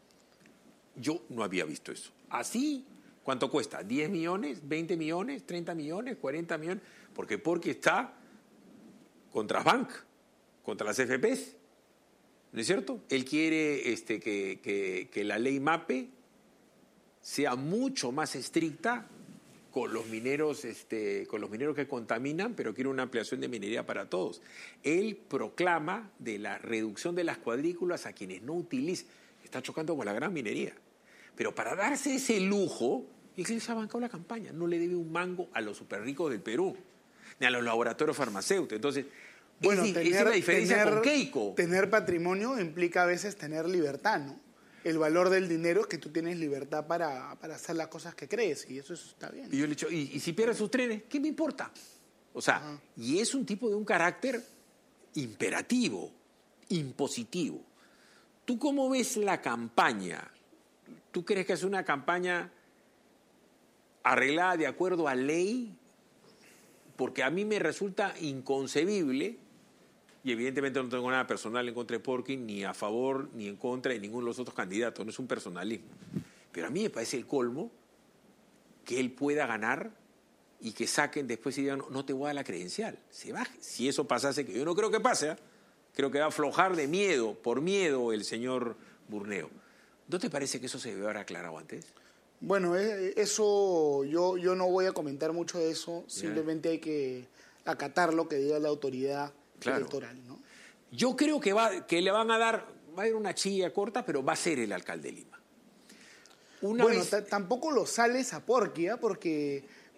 Yo no había visto eso. Así, ¿cuánto cuesta? ¿diez millones? ¿veinte millones? ¿treinta millones? ¿cuarenta millones? Porque porque está... contra Bank, contra las F Pes, ¿no es cierto? Él quiere este, que, que, que la ley MAPE sea mucho más estricta con los mineros, este, con los mineros que contaminan, pero quiere una ampliación de minería para todos. Él proclama de la reducción de las cuadrículas a quienes no utilizan. Está chocando con la gran minería. Pero para darse ese lujo, y que él se ha bancado la campaña, no le debe un mango a los superricos del Perú, ni a los laboratorios farmacéuticos. Entonces, bueno, es, tener, esa es la diferencia tener, con Keiko. Tener patrimonio implica a veces tener libertad, ¿no? El valor del dinero es que tú tienes libertad para, para hacer las cosas que crees, y eso está bien. Y yo le he dicho, ¿y, y si pierdes sus trenes? ¿Qué me importa? O sea, ajá, y es un tipo de un carácter imperativo, impositivo. ¿Tú cómo ves la campaña? ¿Tú crees que es una campaña arreglada de acuerdo a ley? Porque a mí me resulta inconcebible, y evidentemente no tengo nada personal en contra de Porky, ni a favor ni en contra de ninguno de los otros candidatos, no es un personalismo. Pero a mí me parece el colmo que él pueda ganar y que saquen después y digan, no te voy a dar la credencial. Se baje. Si eso pasase, que yo no creo que pase, ¿eh? Creo que va a aflojar de miedo, por miedo, el señor Burneo. ¿No te parece que eso se debe haber aclarado antes? Bueno, eso yo, yo no voy a comentar mucho de eso, simplemente hay que acatar lo que diga la autoridad claro. electoral, ¿no? Yo creo que, va, que le van a dar, va a ir una chilla corta, pero va a ser el alcalde de Lima. Una bueno, vez... tampoco lo sales a Porky, ¿eh? Porque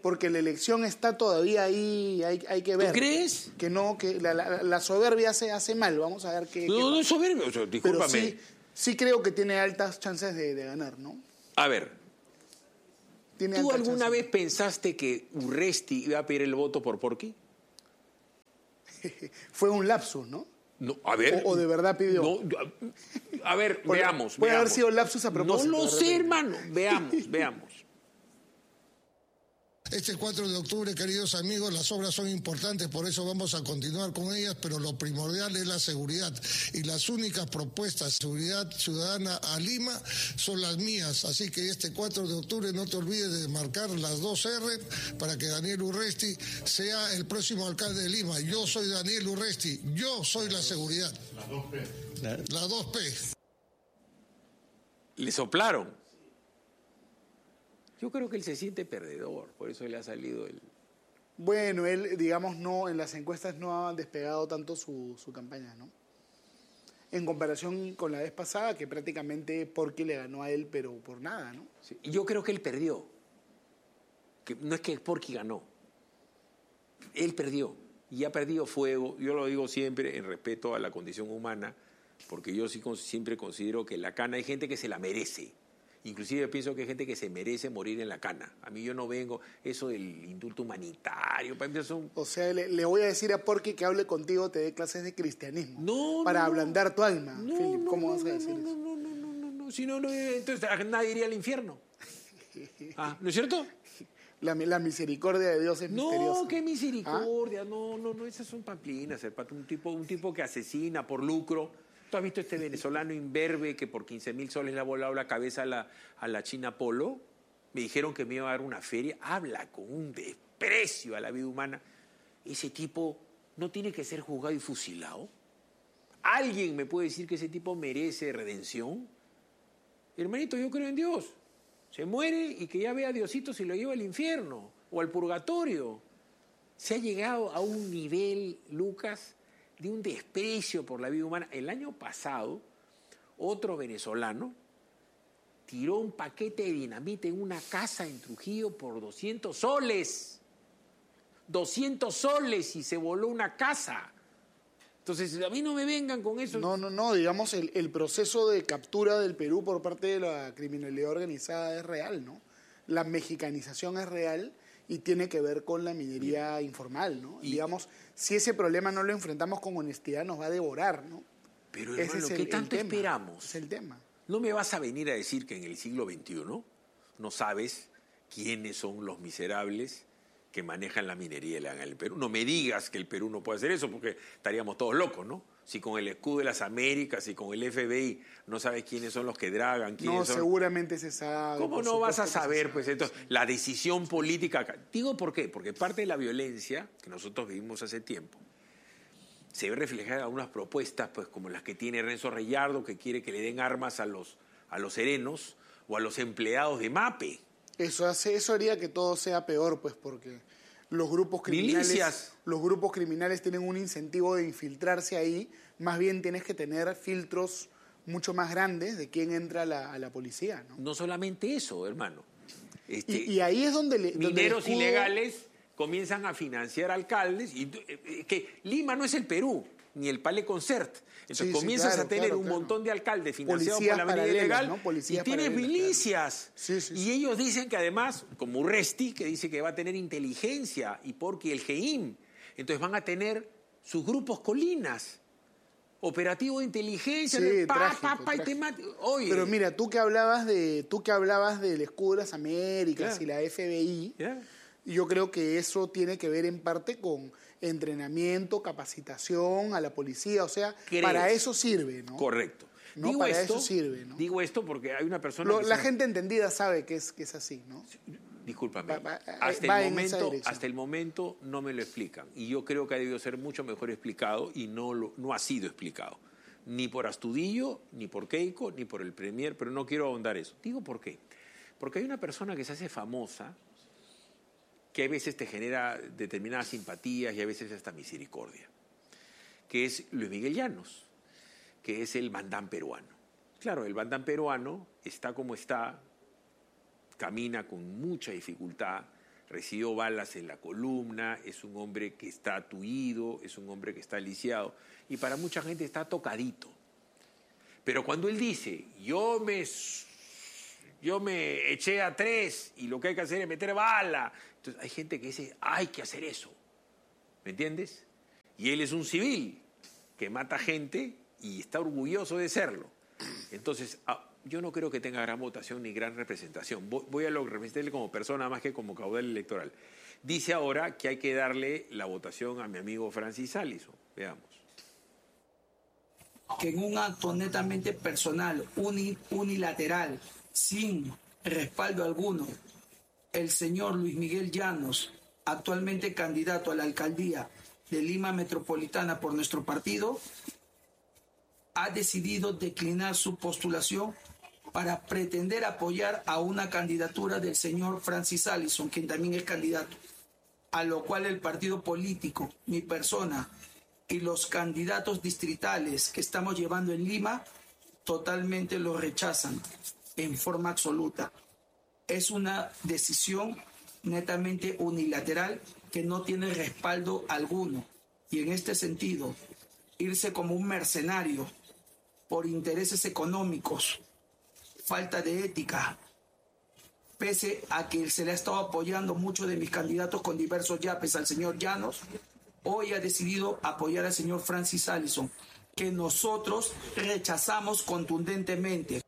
porque la elección está todavía ahí, hay, hay que ver. ¿Tú crees? Que no, que la, la, la soberbia se hace mal, vamos a ver qué... No, qué no es soberbia, o sea, discúlpame. Pero sí, sí creo que tiene altas chances de, de ganar, ¿no? A ver, Tiene ¿tú altas alguna chances. vez pensaste que Urresti iba a pedir el voto por Porky? Fue un lapsus, ¿no? No, a ver. O, o de verdad pidió. No, a ver, Puede- veamos. puede veamos. haber sido lapsus a propósito, No lo de sé, repente. hermano. Veamos, veamos. Este cuatro de octubre, queridos amigos, las obras son importantes, por eso vamos a continuar con ellas, pero lo primordial es la seguridad. Y las únicas propuestas de seguridad ciudadana a Lima son las mías. Así que este cuatro de octubre no te olvides de marcar las dos erre para que Daniel Urresti sea el próximo alcalde de Lima. Yo soy Daniel Urresti, yo soy la seguridad. Las dos P. Las dos P. Le soplaron. Yo creo que él se siente perdedor, por eso le ha salido el... Bueno, él, digamos, no, en las encuestas no ha despegado tanto su, su campaña, ¿no? En comparación con la vez pasada, que prácticamente Porky le ganó a él, pero por nada, ¿no? Sí, y yo creo que él perdió. Que no es que Porky ganó. Él perdió. Y ha perdido fuego. Yo lo digo siempre en respeto a la condición humana, porque yo sí con- siempre considero que la cana hay gente que se la merece. Inclusive pienso que hay gente que se merece morir en la cana. A mí yo no vengo, eso del indulto humanitario, para mí son... O sea, le, le voy a decir a Porky que hable contigo, te dé clases de cristianismo. No, Para no, ablandar tu alma, no, Philip. no, ¿Cómo no, vas a no, decir no, eso? No, no, no, no, no, si no, no, entonces nadie iría al infierno. Ah, ¿no es cierto? La, la misericordia de Dios es misteriosa. No, qué misericordia, no, no, no, esas son pamplinas, el pato, un tipo, un tipo que asesina por lucro. ¿Tú has visto este venezolano imberbe que por quince mil soles le ha volado la cabeza a la, a la China Polo? Me dijeron que me iba a dar una feria. Habla con un desprecio a la vida humana. Ese tipo no tiene que ser juzgado y fusilado. ¿Alguien me puede decir que ese tipo merece redención? Hermanito, yo creo en Dios. Se muere y que ya vea a Diosito si lo lleva al infierno o al purgatorio. Se ha llegado a un nivel, Lucas, de un desprecio por la vida humana. El año pasado, otro venezolano tiró un paquete de dinamita en una casa en Trujillo por doscientos soles. doscientos soles y se voló una casa. Entonces, a mí no me vengan con eso. No, no, no, digamos, el, el proceso de captura del Perú por parte de la criminalidad organizada es real, ¿no? La mexicanización es real y tiene que ver con la minería Bien. informal, ¿no? Y, digamos, si ese problema no lo enfrentamos con honestidad, nos va a devorar, ¿no? Pero, Ese hermano, es el- ¿qué el tanto tema, esperamos? Es el tema. No me vas a venir a decir que en el siglo veintiuno no sabes quiénes son los miserables que manejan la minería ilegal en el Perú. No me digas que el Perú no puede hacer eso, porque estaríamos todos locos, ¿no? Si con el escudo de las Américas y con el F B I no sabes quiénes son los que dragan, quiénes No, son... seguramente se sabe. ¿Cómo por no vas a supuesto que se saber, sabe, pues, entonces, sí. la decisión política acá? Digo, ¿por qué? Porque parte de la violencia que nosotros vivimos hace tiempo se ve reflejada en algunas propuestas, pues, como las que tiene Renzo Reyardo, que quiere que le den armas a los, a los serenos o a los empleados de MAPE. Eso hace, eso haría que todo sea peor, pues, porque los grupos criminales, Milicias. los grupos criminales tienen un incentivo de infiltrarse ahí. Más bien tienes que tener filtros mucho más grandes de quién entra a la, a la policía, ¿no? No solamente eso, hermano. Este, Y, y ahí es donde... Le, donde el mineros escudo- ilegales comienzan a financiar alcaldes. Y eh, que Lima no es el Perú, ni el Palais Concert. Entonces Sí, sí, comienzas claro, a tener claro, un claro. montón de alcaldes financiados Policías por la minería paralelas, ilegal ¿no? Policías y tienes paralelas, milicias. Sí, sí, sí. Y ellos dicen que además, como Urresti, que dice que va a tener inteligencia, y porque el G I M, entonces van a tener sus grupos colinas. Operativo de inteligencia, Sí, pa, trágico, pa, pa, y te trágico. mata. Oye, Pero mira, tú que hablabas de, tú que hablabas del escudo de las Américas Ya. y la F B I, Ya. yo creo que eso tiene que ver en parte con entrenamiento, capacitación a la policía, o sea, ¿Crees? para eso sirve, ¿no? correcto. No, digo para esto, eso sirve, ¿no? Digo esto porque hay una persona Lo- que la se- gente entendida sabe que es, que es así, ¿no? Discúlpame, Va- va- hasta, va el en esa momento, dirección. hasta el momento no me lo explican. Y yo creo que ha debido ser mucho mejor explicado y no, lo, no ha sido explicado. Ni por Astudillo, ni por Keiko, ni por el Premier, pero no quiero ahondar eso. Digo por qué. Porque hay una persona que se hace famosa que a veces te genera determinadas simpatías y a veces hasta misericordia, que es Luis Miguel Llanos, que es el bandán peruano. Claro, el bandán peruano está como está, camina con mucha dificultad, recibió balas en la columna, es un hombre que está atuido, es un hombre que está lisiado y para mucha gente está tocadito. Pero cuando él dice, yo me, yo me eché a tres y lo que hay que hacer es meter bala, entonces hay gente que dice, hay que hacer eso, ¿me entiendes? Y él es un civil que mata gente y está orgulloso de serlo. Entonces, yo no creo que tenga gran votación ni gran representación. Voy a lo representarle como persona más que como caudal electoral. Dice ahora que hay que darle la votación a mi amigo Francis Allison. Veamos. Que en un acto netamente personal, uni, unilateral, sin respaldo alguno, el señor Luis Miguel Llanos, actualmente candidato a la alcaldía de Lima Metropolitana por nuestro partido, ha decidido declinar su postulación para pretender apoyar a una candidatura del señor Francis Allison, quien también es candidato, a lo cual el partido político, mi persona y los candidatos distritales que estamos llevando en Lima totalmente lo rechazan en forma absoluta. Es una decisión netamente unilateral que no tiene respaldo alguno y en este sentido irse como un mercenario por intereses económicos, falta de ética, pese a que se le ha estado apoyando muchos de mis candidatos con diversos yapes al señor Llanos, hoy ha decidido apoyar al señor Francis Allison, que nosotros rechazamos contundentemente.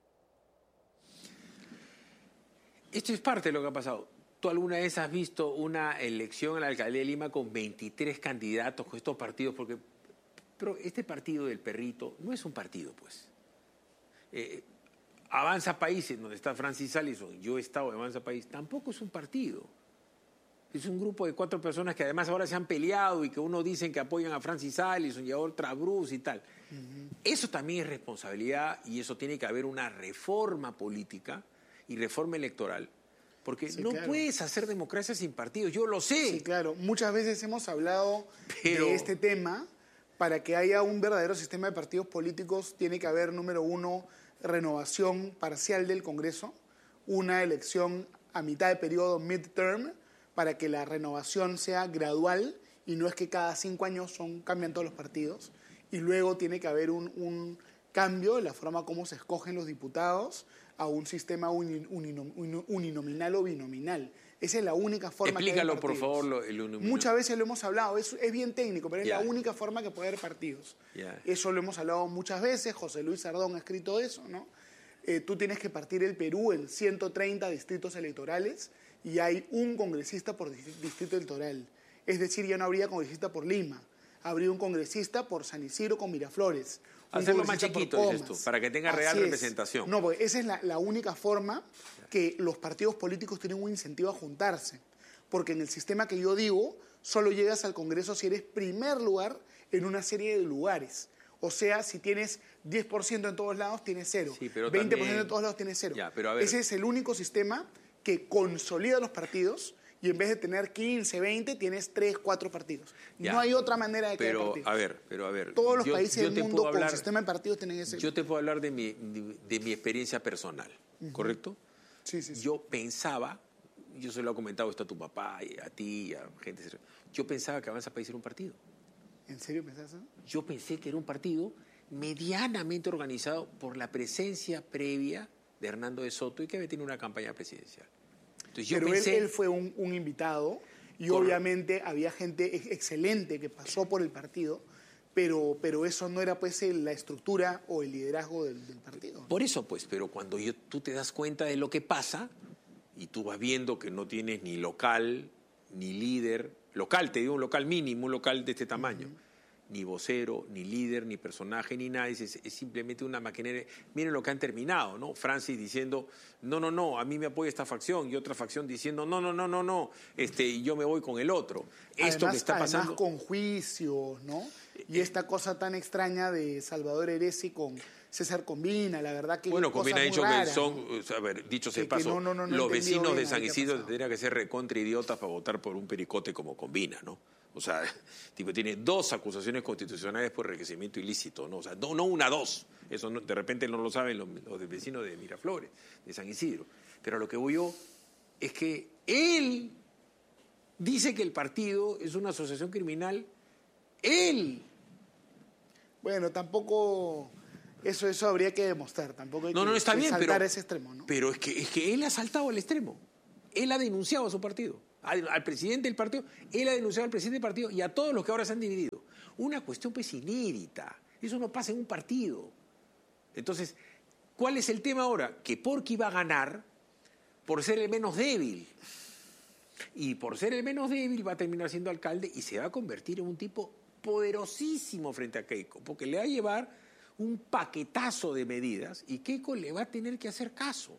Esto es parte de lo que ha pasado. ¿Tú alguna vez has visto una elección a la alcaldía de Lima con veintitrés candidatos, con estos partidos? Porque pero este partido del perrito no es un partido, pues. Eh, Avanza País, donde está Francis Allison, yo he estado en Avanza País, tampoco es un partido. Es un grupo de cuatro personas que además ahora se han peleado y que uno dicen que apoyan a Francis Allison y a otra Bruce y tal. Uh-huh. Eso también es responsabilidad y eso tiene que haber una reforma política y reforma electoral. Porque sí, no claro. puedes hacer democracia sin partidos, yo lo sé. Sí, claro. Muchas veces hemos hablado Pero... de este tema. Para que haya un verdadero sistema de partidos políticos tiene que haber, número uno, renovación parcial del Congreso, una elección a mitad de periodo midterm, para que la renovación sea gradual y no es que cada cinco años son, cambian todos los partidos. Y luego tiene que haber un, un cambio en la forma como se escogen los diputados a un sistema uni, uninominal, uninominal o binominal. Esa es la única forma Explícalo, que hay por favor, lo, el uninominal. Muchas veces lo hemos hablado, es, es bien técnico, pero es yeah. la única forma que puede haber partidos. Yeah. Eso lo hemos hablado muchas veces, José Luis Sardón ha escrito eso, ¿no? Eh, tú tienes que partir el Perú en ciento treinta distritos electorales y hay un congresista por distrito electoral. Es decir, ya no habría congresista por Lima, habría un congresista por San Isidro con Miraflores. Hacerlo más chiquito, dices tú, para que tenga real Así representación. Es. No, porque esa es la, la única forma que los partidos políticos tienen un incentivo a juntarse. Porque en el sistema que yo digo, solo llegas al Congreso si eres primer lugar en una serie de lugares. O sea, si tienes diez por ciento en todos lados, tienes cero. Sí, pero veinte por ciento también... en todos lados, tienes cero. Ya, pero a ver... Ese es el único sistema que consolida los partidos y en vez de tener quince, veinte, tienes tres, cuatro partidos. Ya. No hay otra manera de que pero, haya partidos. A ver, pero a ver... Todos los yo, países yo del mundo hablar, con sistema de partidos tienen ese... Yo te puedo hablar de mi, de, de mi experiencia personal, uh-huh. ¿correcto? Sí, sí, sí. Yo pensaba, yo se lo he comentado esto a tu papá, y a ti, a gente... Yo pensaba que Avanza País era un partido. ¿En serio pensás eso? Yo pensé que era un partido medianamente organizado por la presencia previa de Hernando de Soto y que había tenido una campaña presidencial. Entonces, yo Pero pensé, él, él fue un, un invitado y con... obviamente había gente excelente que pasó por el partido, pero, pero eso no era pues la estructura o el liderazgo del, del partido. Por eso pues, pero cuando yo, tú te das cuenta de lo que pasa y tú vas viendo que no tienes ni local, ni líder, local, te digo un local mínimo, un local de este tamaño, uh-huh. ni vocero, ni líder, ni personaje, ni nada, es, es simplemente una maquinaria. Miren lo que han terminado, ¿no? Francis diciendo, no, no, no, a mí me apoya esta facción, y otra facción diciendo, no, no, no, no, no, este, yo me voy con el otro. Esto además, que está pasando... Además con juicios, ¿no? Y esta cosa tan extraña de Salvador Heresi con César Combina, la verdad que... Bueno, Combina ha dicho rara, que son, ¿no? a ver, dicho sea que, paso, que no, no, no los vecinos de San Isidro tendrían que ser recontra idiotas para votar por un pericote como Combina, ¿no? O sea, tipo, tiene dos acusaciones constitucionales por enriquecimiento ilícito, ¿no? O sea, no, no una, dos. Eso no, de repente no lo saben los, los vecinos de Miraflores, de San Isidro. Pero a lo que voy yo es que él dice que el partido es una asociación criminal. Él. Bueno, tampoco... Eso, eso habría que demostrar. Tampoco hay no, que, no, está que bien, saltar pero, a ese extremo, ¿no? Pero es que, es que él ha saltado al extremo. Él ha denunciado a su partido, al, al presidente del partido, él ha denunciado al presidente del partido y a todos los que ahora se han dividido. Una cuestión pues inédita. Eso no pasa en un partido. Entonces, ¿cuál es el tema ahora? Que Porky va a ganar por ser el menos débil. Y por ser el menos débil va a terminar siendo alcalde y se va a convertir en un tipo poderosísimo frente a Keiko, porque le va a llevar un paquetazo de medidas y Keiko le va a tener que hacer caso.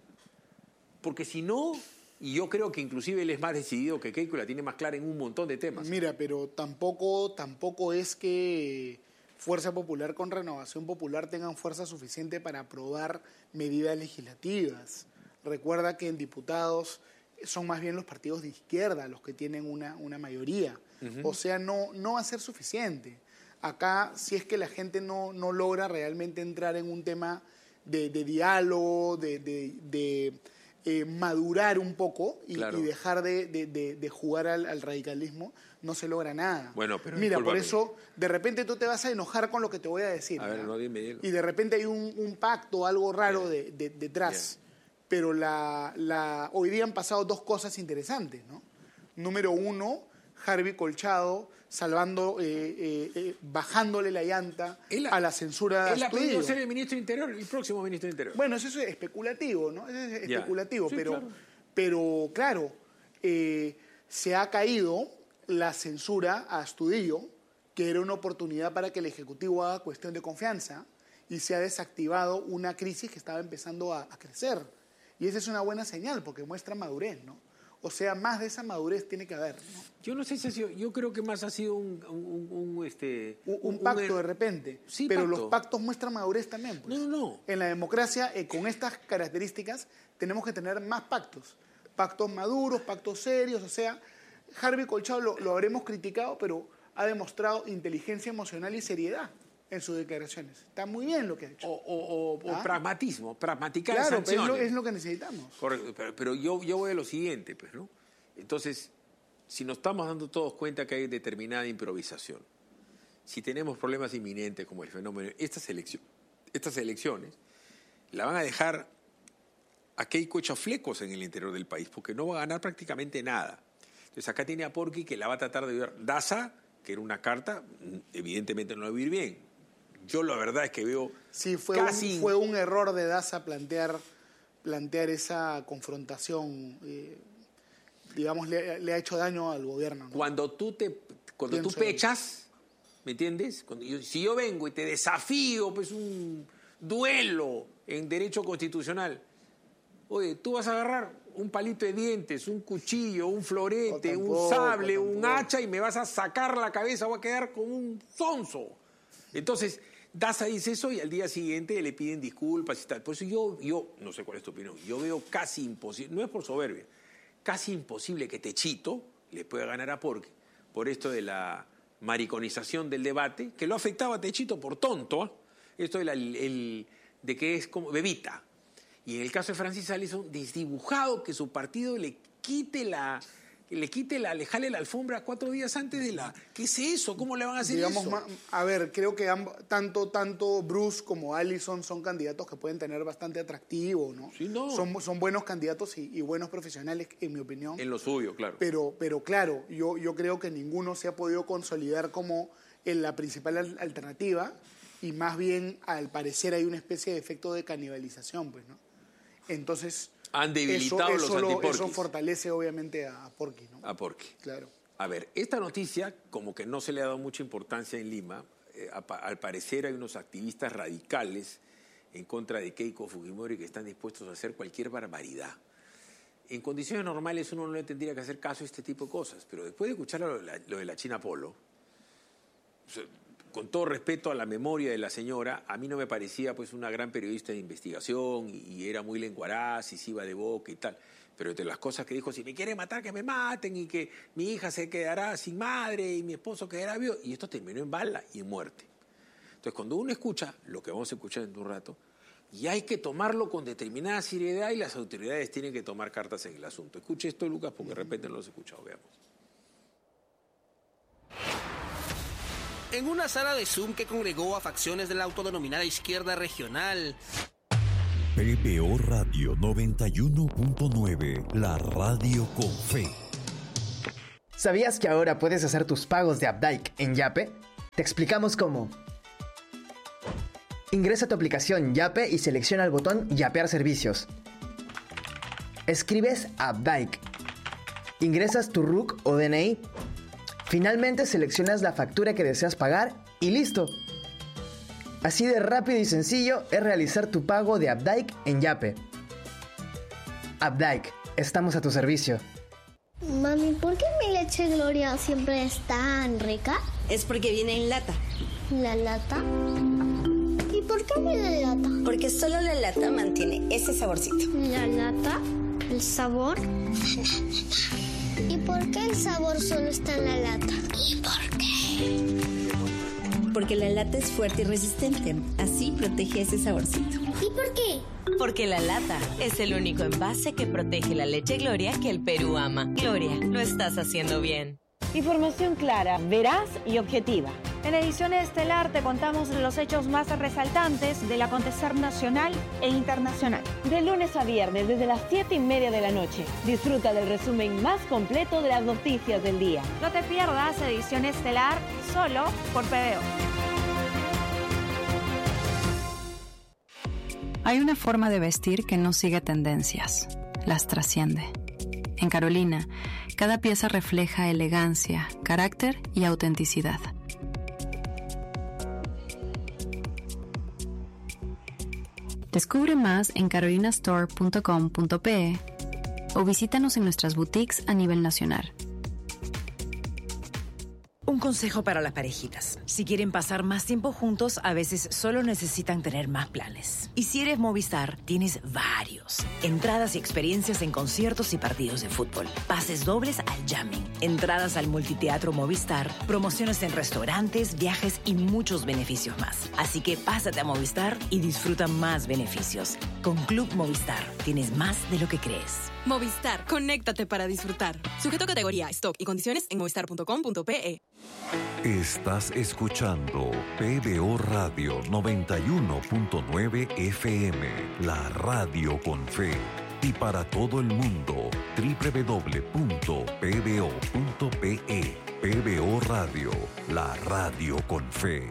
Porque si no, y yo creo que inclusive él es más decidido que Keiko y la tiene más clara en un montón de temas. Mira, pero tampoco, tampoco es que Fuerza Popular con Renovación Popular tengan fuerza suficiente para aprobar medidas legislativas. Recuerda que en diputados son más bien los partidos de izquierda los que tienen una, una mayoría. Uh-huh. O sea, no, no va a ser suficiente. Acá, si es que la gente no, no logra realmente entrar en un tema de, de diálogo, de, de, de eh, madurar un poco y, claro. y dejar de, de, de, de jugar al, al radicalismo, no se logra nada. Bueno, pero Mira, por eso, de repente tú te vas a enojar con lo que te voy a decir. A ver, no, dime, dime. Y de repente hay un, un pacto, algo raro de, de, detrás. Bien. Pero la, la, hoy día han pasado dos cosas interesantes, ¿no? Número uno, Harvey Colchado salvando, eh, eh, eh, bajándole la llanta él, a la censura de Él ha pedido ser el ministro de Interior, el próximo ministro de Interior. Bueno, eso es especulativo, ¿no? Eso es ya. especulativo, Sí, pero, claro. pero claro, eh, se ha caído la censura a Astudillo, que era una oportunidad para que el Ejecutivo haga cuestión de confianza, y se ha desactivado una crisis que estaba empezando a, a crecer. Y esa es una buena señal, porque muestra madurez, ¿no? O sea, más de esa madurez tiene que haber, ¿no? Yo no sé si ha sido, yo creo que más ha sido un, un, un, un este un, un pacto un, de repente. Sí, pero pacto. Los pactos muestran madurez también, pues. No, no, no. En la democracia, eh, con estas características, tenemos que tener más pactos. Pactos maduros, pactos serios, o sea, Harvey Colchado lo, lo habremos criticado, pero ha demostrado inteligencia emocional y seriedad en sus declaraciones. Está muy bien lo que ha hecho. O, o, o, ¿Ah? o pragmatismo, pragmaticar claro, sanciones. Claro, es, es lo que necesitamos. Correcto, pero, pero yo, yo voy a lo siguiente, pues, ¿no? Entonces, si nos estamos dando todos cuenta que hay determinada improvisación, si tenemos problemas inminentes como el fenómeno, estas, elección, estas elecciones la van a dejar a Keiko hecha flecos en el interior del país, porque no va a ganar prácticamente nada. Entonces acá tiene a Porky que la va a tratar de ver. Daza, que era una carta, evidentemente no la va a vivir bien. Yo la verdad es que veo sí, fue casi... Un, fue un error de Daza plantear, plantear esa confrontación... Eh, digamos, le, le ha hecho daño al gobierno, ¿no? Cuando tú te cuando tú pechas, ¿me entiendes? Cuando yo, si yo vengo y te desafío, pues un duelo en derecho constitucional, oye, tú vas a agarrar un palito de dientes, un cuchillo, un florete, tampoco, un sable, tampoco. un hacha y me vas a sacar la cabeza, voy a quedar como un sonso. Entonces, Daza dice eso y al día siguiente le piden disculpas y tal. Por eso yo, yo, no sé cuál es tu opinión, yo veo casi imposible, no es por soberbia, casi imposible que Techito le pueda ganar a Porky por esto de la mariconización del debate, que lo afectaba a Techito por tonto, ¿eh? Esto de, la, el, el, de que es como bebita. Y en el caso de Francis Allison, desdibujado que su partido le quite la... le quite la, le jale la alfombra cuatro días antes de la... ¿Qué es eso? ¿Cómo le van a hacer Digamos, eso? Ma, a ver, creo que ambos, tanto, tanto Bruce como Allison son candidatos que pueden tener bastante atractivo, ¿no? Sí, no. Son, son buenos candidatos y, y buenos profesionales, en mi opinión. En lo suyo, claro. Pero, pero claro, yo, yo creo que ninguno se ha podido consolidar como en la principal alternativa y más bien, al parecer, hay una especie de efecto de canibalización, pues, ¿no? Entonces... Han debilitado eso, los eso antiporquis. Eso fortalece, obviamente, a Porky, ¿no? A Porky. Claro. A ver, esta noticia, como que no se le ha dado mucha importancia en Lima, eh, a, al parecer hay unos activistas radicales en contra de Keiko Fujimori que están dispuestos a hacer cualquier barbaridad. En condiciones normales uno no le tendría que hacer caso a este tipo de cosas, pero después de escuchar lo de la, lo de la China Polo, o sea, con todo respeto a la memoria de la señora, a mí no me parecía pues una gran periodista de investigación y, y era muy lenguaraz y se iba de boca y tal. Pero entre las cosas que dijo, si me quieren matar, que me maten y que mi hija se quedará sin madre y mi esposo quedará vivo. Y esto terminó en bala y en muerte. Entonces, cuando uno escucha lo que vamos a escuchar en un rato, y hay que tomarlo con determinada seriedad y las autoridades tienen que tomar cartas en el asunto. Escuche esto, Lucas, porque de repente no lo has escuchado. Veamos. en una sala de Zoom que congregó a facciones de la autodenominada izquierda regional. P B O Radio noventa y uno punto nueve, la radio con fe. ¿Sabías que ahora puedes hacer tus pagos de Updike en Yape? Te explicamos cómo. Ingresa a tu aplicación Yape y selecciona el botón Yapear servicios. Escribes Updike. Ingresas tu R U C o D N I. Finalmente seleccionas la factura que deseas pagar y listo. Así de rápido y sencillo es realizar tu pago de Updike en Yape. Updike, estamos a tu servicio. Mami, ¿por qué mi leche Gloria siempre es tan rica? Es porque viene en lata. ¿La lata? ¿Y por qué viene en lata? Porque solo la lata mantiene ese saborcito. ¿La lata? ¿El sabor? ¿Y por qué el sabor solo está en la lata? ¿Y por qué? Porque la lata es fuerte y resistente. Así protege ese saborcito. ¿Y por qué? Porque la lata es el único envase que protege la leche Gloria que el Perú ama. Gloria, lo estás haciendo bien. Información clara, veraz y objetiva. En Ediciones Estelar te contamos los hechos más resaltantes del acontecer nacional e internacional. De lunes a viernes, desde las siete y media de la noche. Disfruta del resumen más completo de las noticias del día. No te pierdas Edición Estelar solo por P B O. Hay una forma de vestir que no sigue tendencias, las trasciende. En Carolina, cada pieza refleja elegancia, carácter y autenticidad. Descubre más en carolina store punto com punto pe o visítanos en nuestras boutiques a nivel nacional. Un consejo para las parejitas. Si quieren pasar más tiempo juntos, a veces solo necesitan tener más planes. Y si eres Movistar, tienes varios. Entradas y experiencias en conciertos y partidos de fútbol. Pases dobles al jamming. Entradas al multiteatro Movistar. Promociones en restaurantes, viajes y muchos beneficios más. Así que pásate a Movistar y disfruta más beneficios. Con Club Movistar, tienes más de lo que crees. Movistar, conéctate para disfrutar. Sujeto a categoría, stock y condiciones en movistar punto com punto pe. Estás escuchando P B O Radio noventa y uno punto nueve F M, la radio con fe. Y para todo el mundo, doble u doble u doble u punto p b o punto p e. P B O Radio, la radio con fe.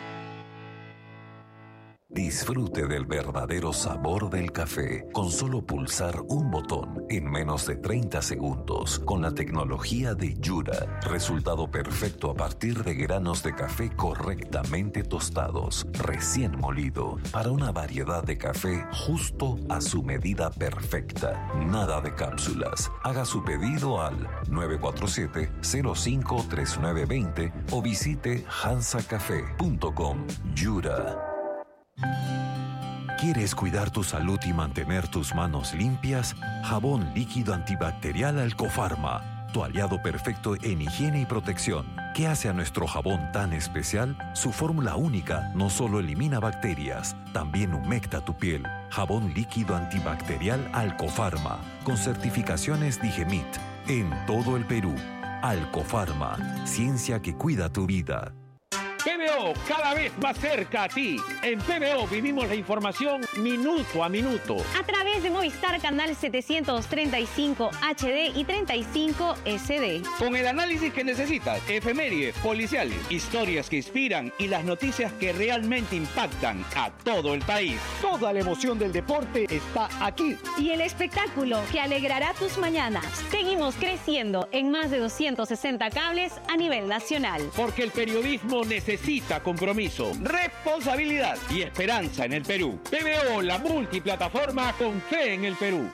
Disfrute del verdadero sabor del café con solo pulsar un botón en menos de treinta segundos con la tecnología de Yura. Resultado perfecto a partir de granos de café correctamente tostados, recién molido, para una variedad de café justo a su medida perfecta. Nada de cápsulas. Haga su pedido al nueve cuatro siete, cero cinco tres nueve dos cero o visite hansa café punto com. Yura. ¿Quieres cuidar tu salud y mantener tus manos limpias? Jabón líquido antibacterial Alcofarma, tu aliado perfecto en higiene y protección. ¿Qué hace a nuestro jabón tan especial? Su fórmula única no solo elimina bacterias, también humecta tu piel. Jabón líquido antibacterial Alcofarma, con certificaciones Digemit, en todo el Perú. Alcofarma, ciencia que cuida tu vida. P B O, cada vez más cerca a ti. En P B O vivimos la información minuto a minuto. A través de Movistar Canal setecientos treinta y cinco H D y treinta y cinco S D. Con el análisis que necesitas, efemérides, policiales, historias que inspiran y las noticias que realmente impactan a todo el país. Toda la emoción del deporte está aquí. Y el espectáculo que alegrará tus mañanas. Seguimos creciendo en más de doscientos sesenta cables a nivel nacional. Porque el periodismo necesita Necesita compromiso, responsabilidad y esperanza en el Perú. P B O, la multiplataforma con fe en el Perú.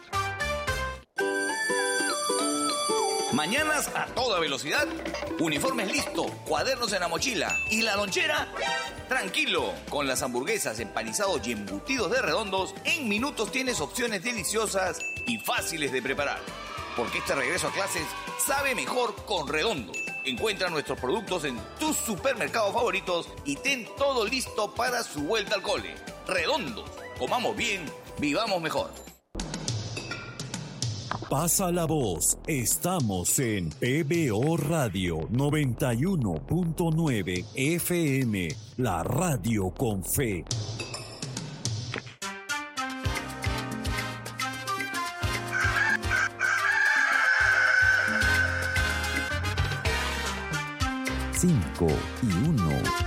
Mañanas a toda velocidad, uniformes listo, cuadernos en la mochila y la lonchera. Tranquilo, con las hamburguesas, empanizados y embutidos de Redondos, en minutos tienes opciones deliciosas y fáciles de preparar. Porque este regreso a clases sabe mejor con Redondos. Encuentra nuestros productos en tus supermercados favoritos y ten todo listo para su vuelta al cole. Redondos, comamos bien, vivamos mejor. Pasa la voz. Estamos en P B O Radio noventa y uno punto nueve F M, la radio con fe. Cinco y uno.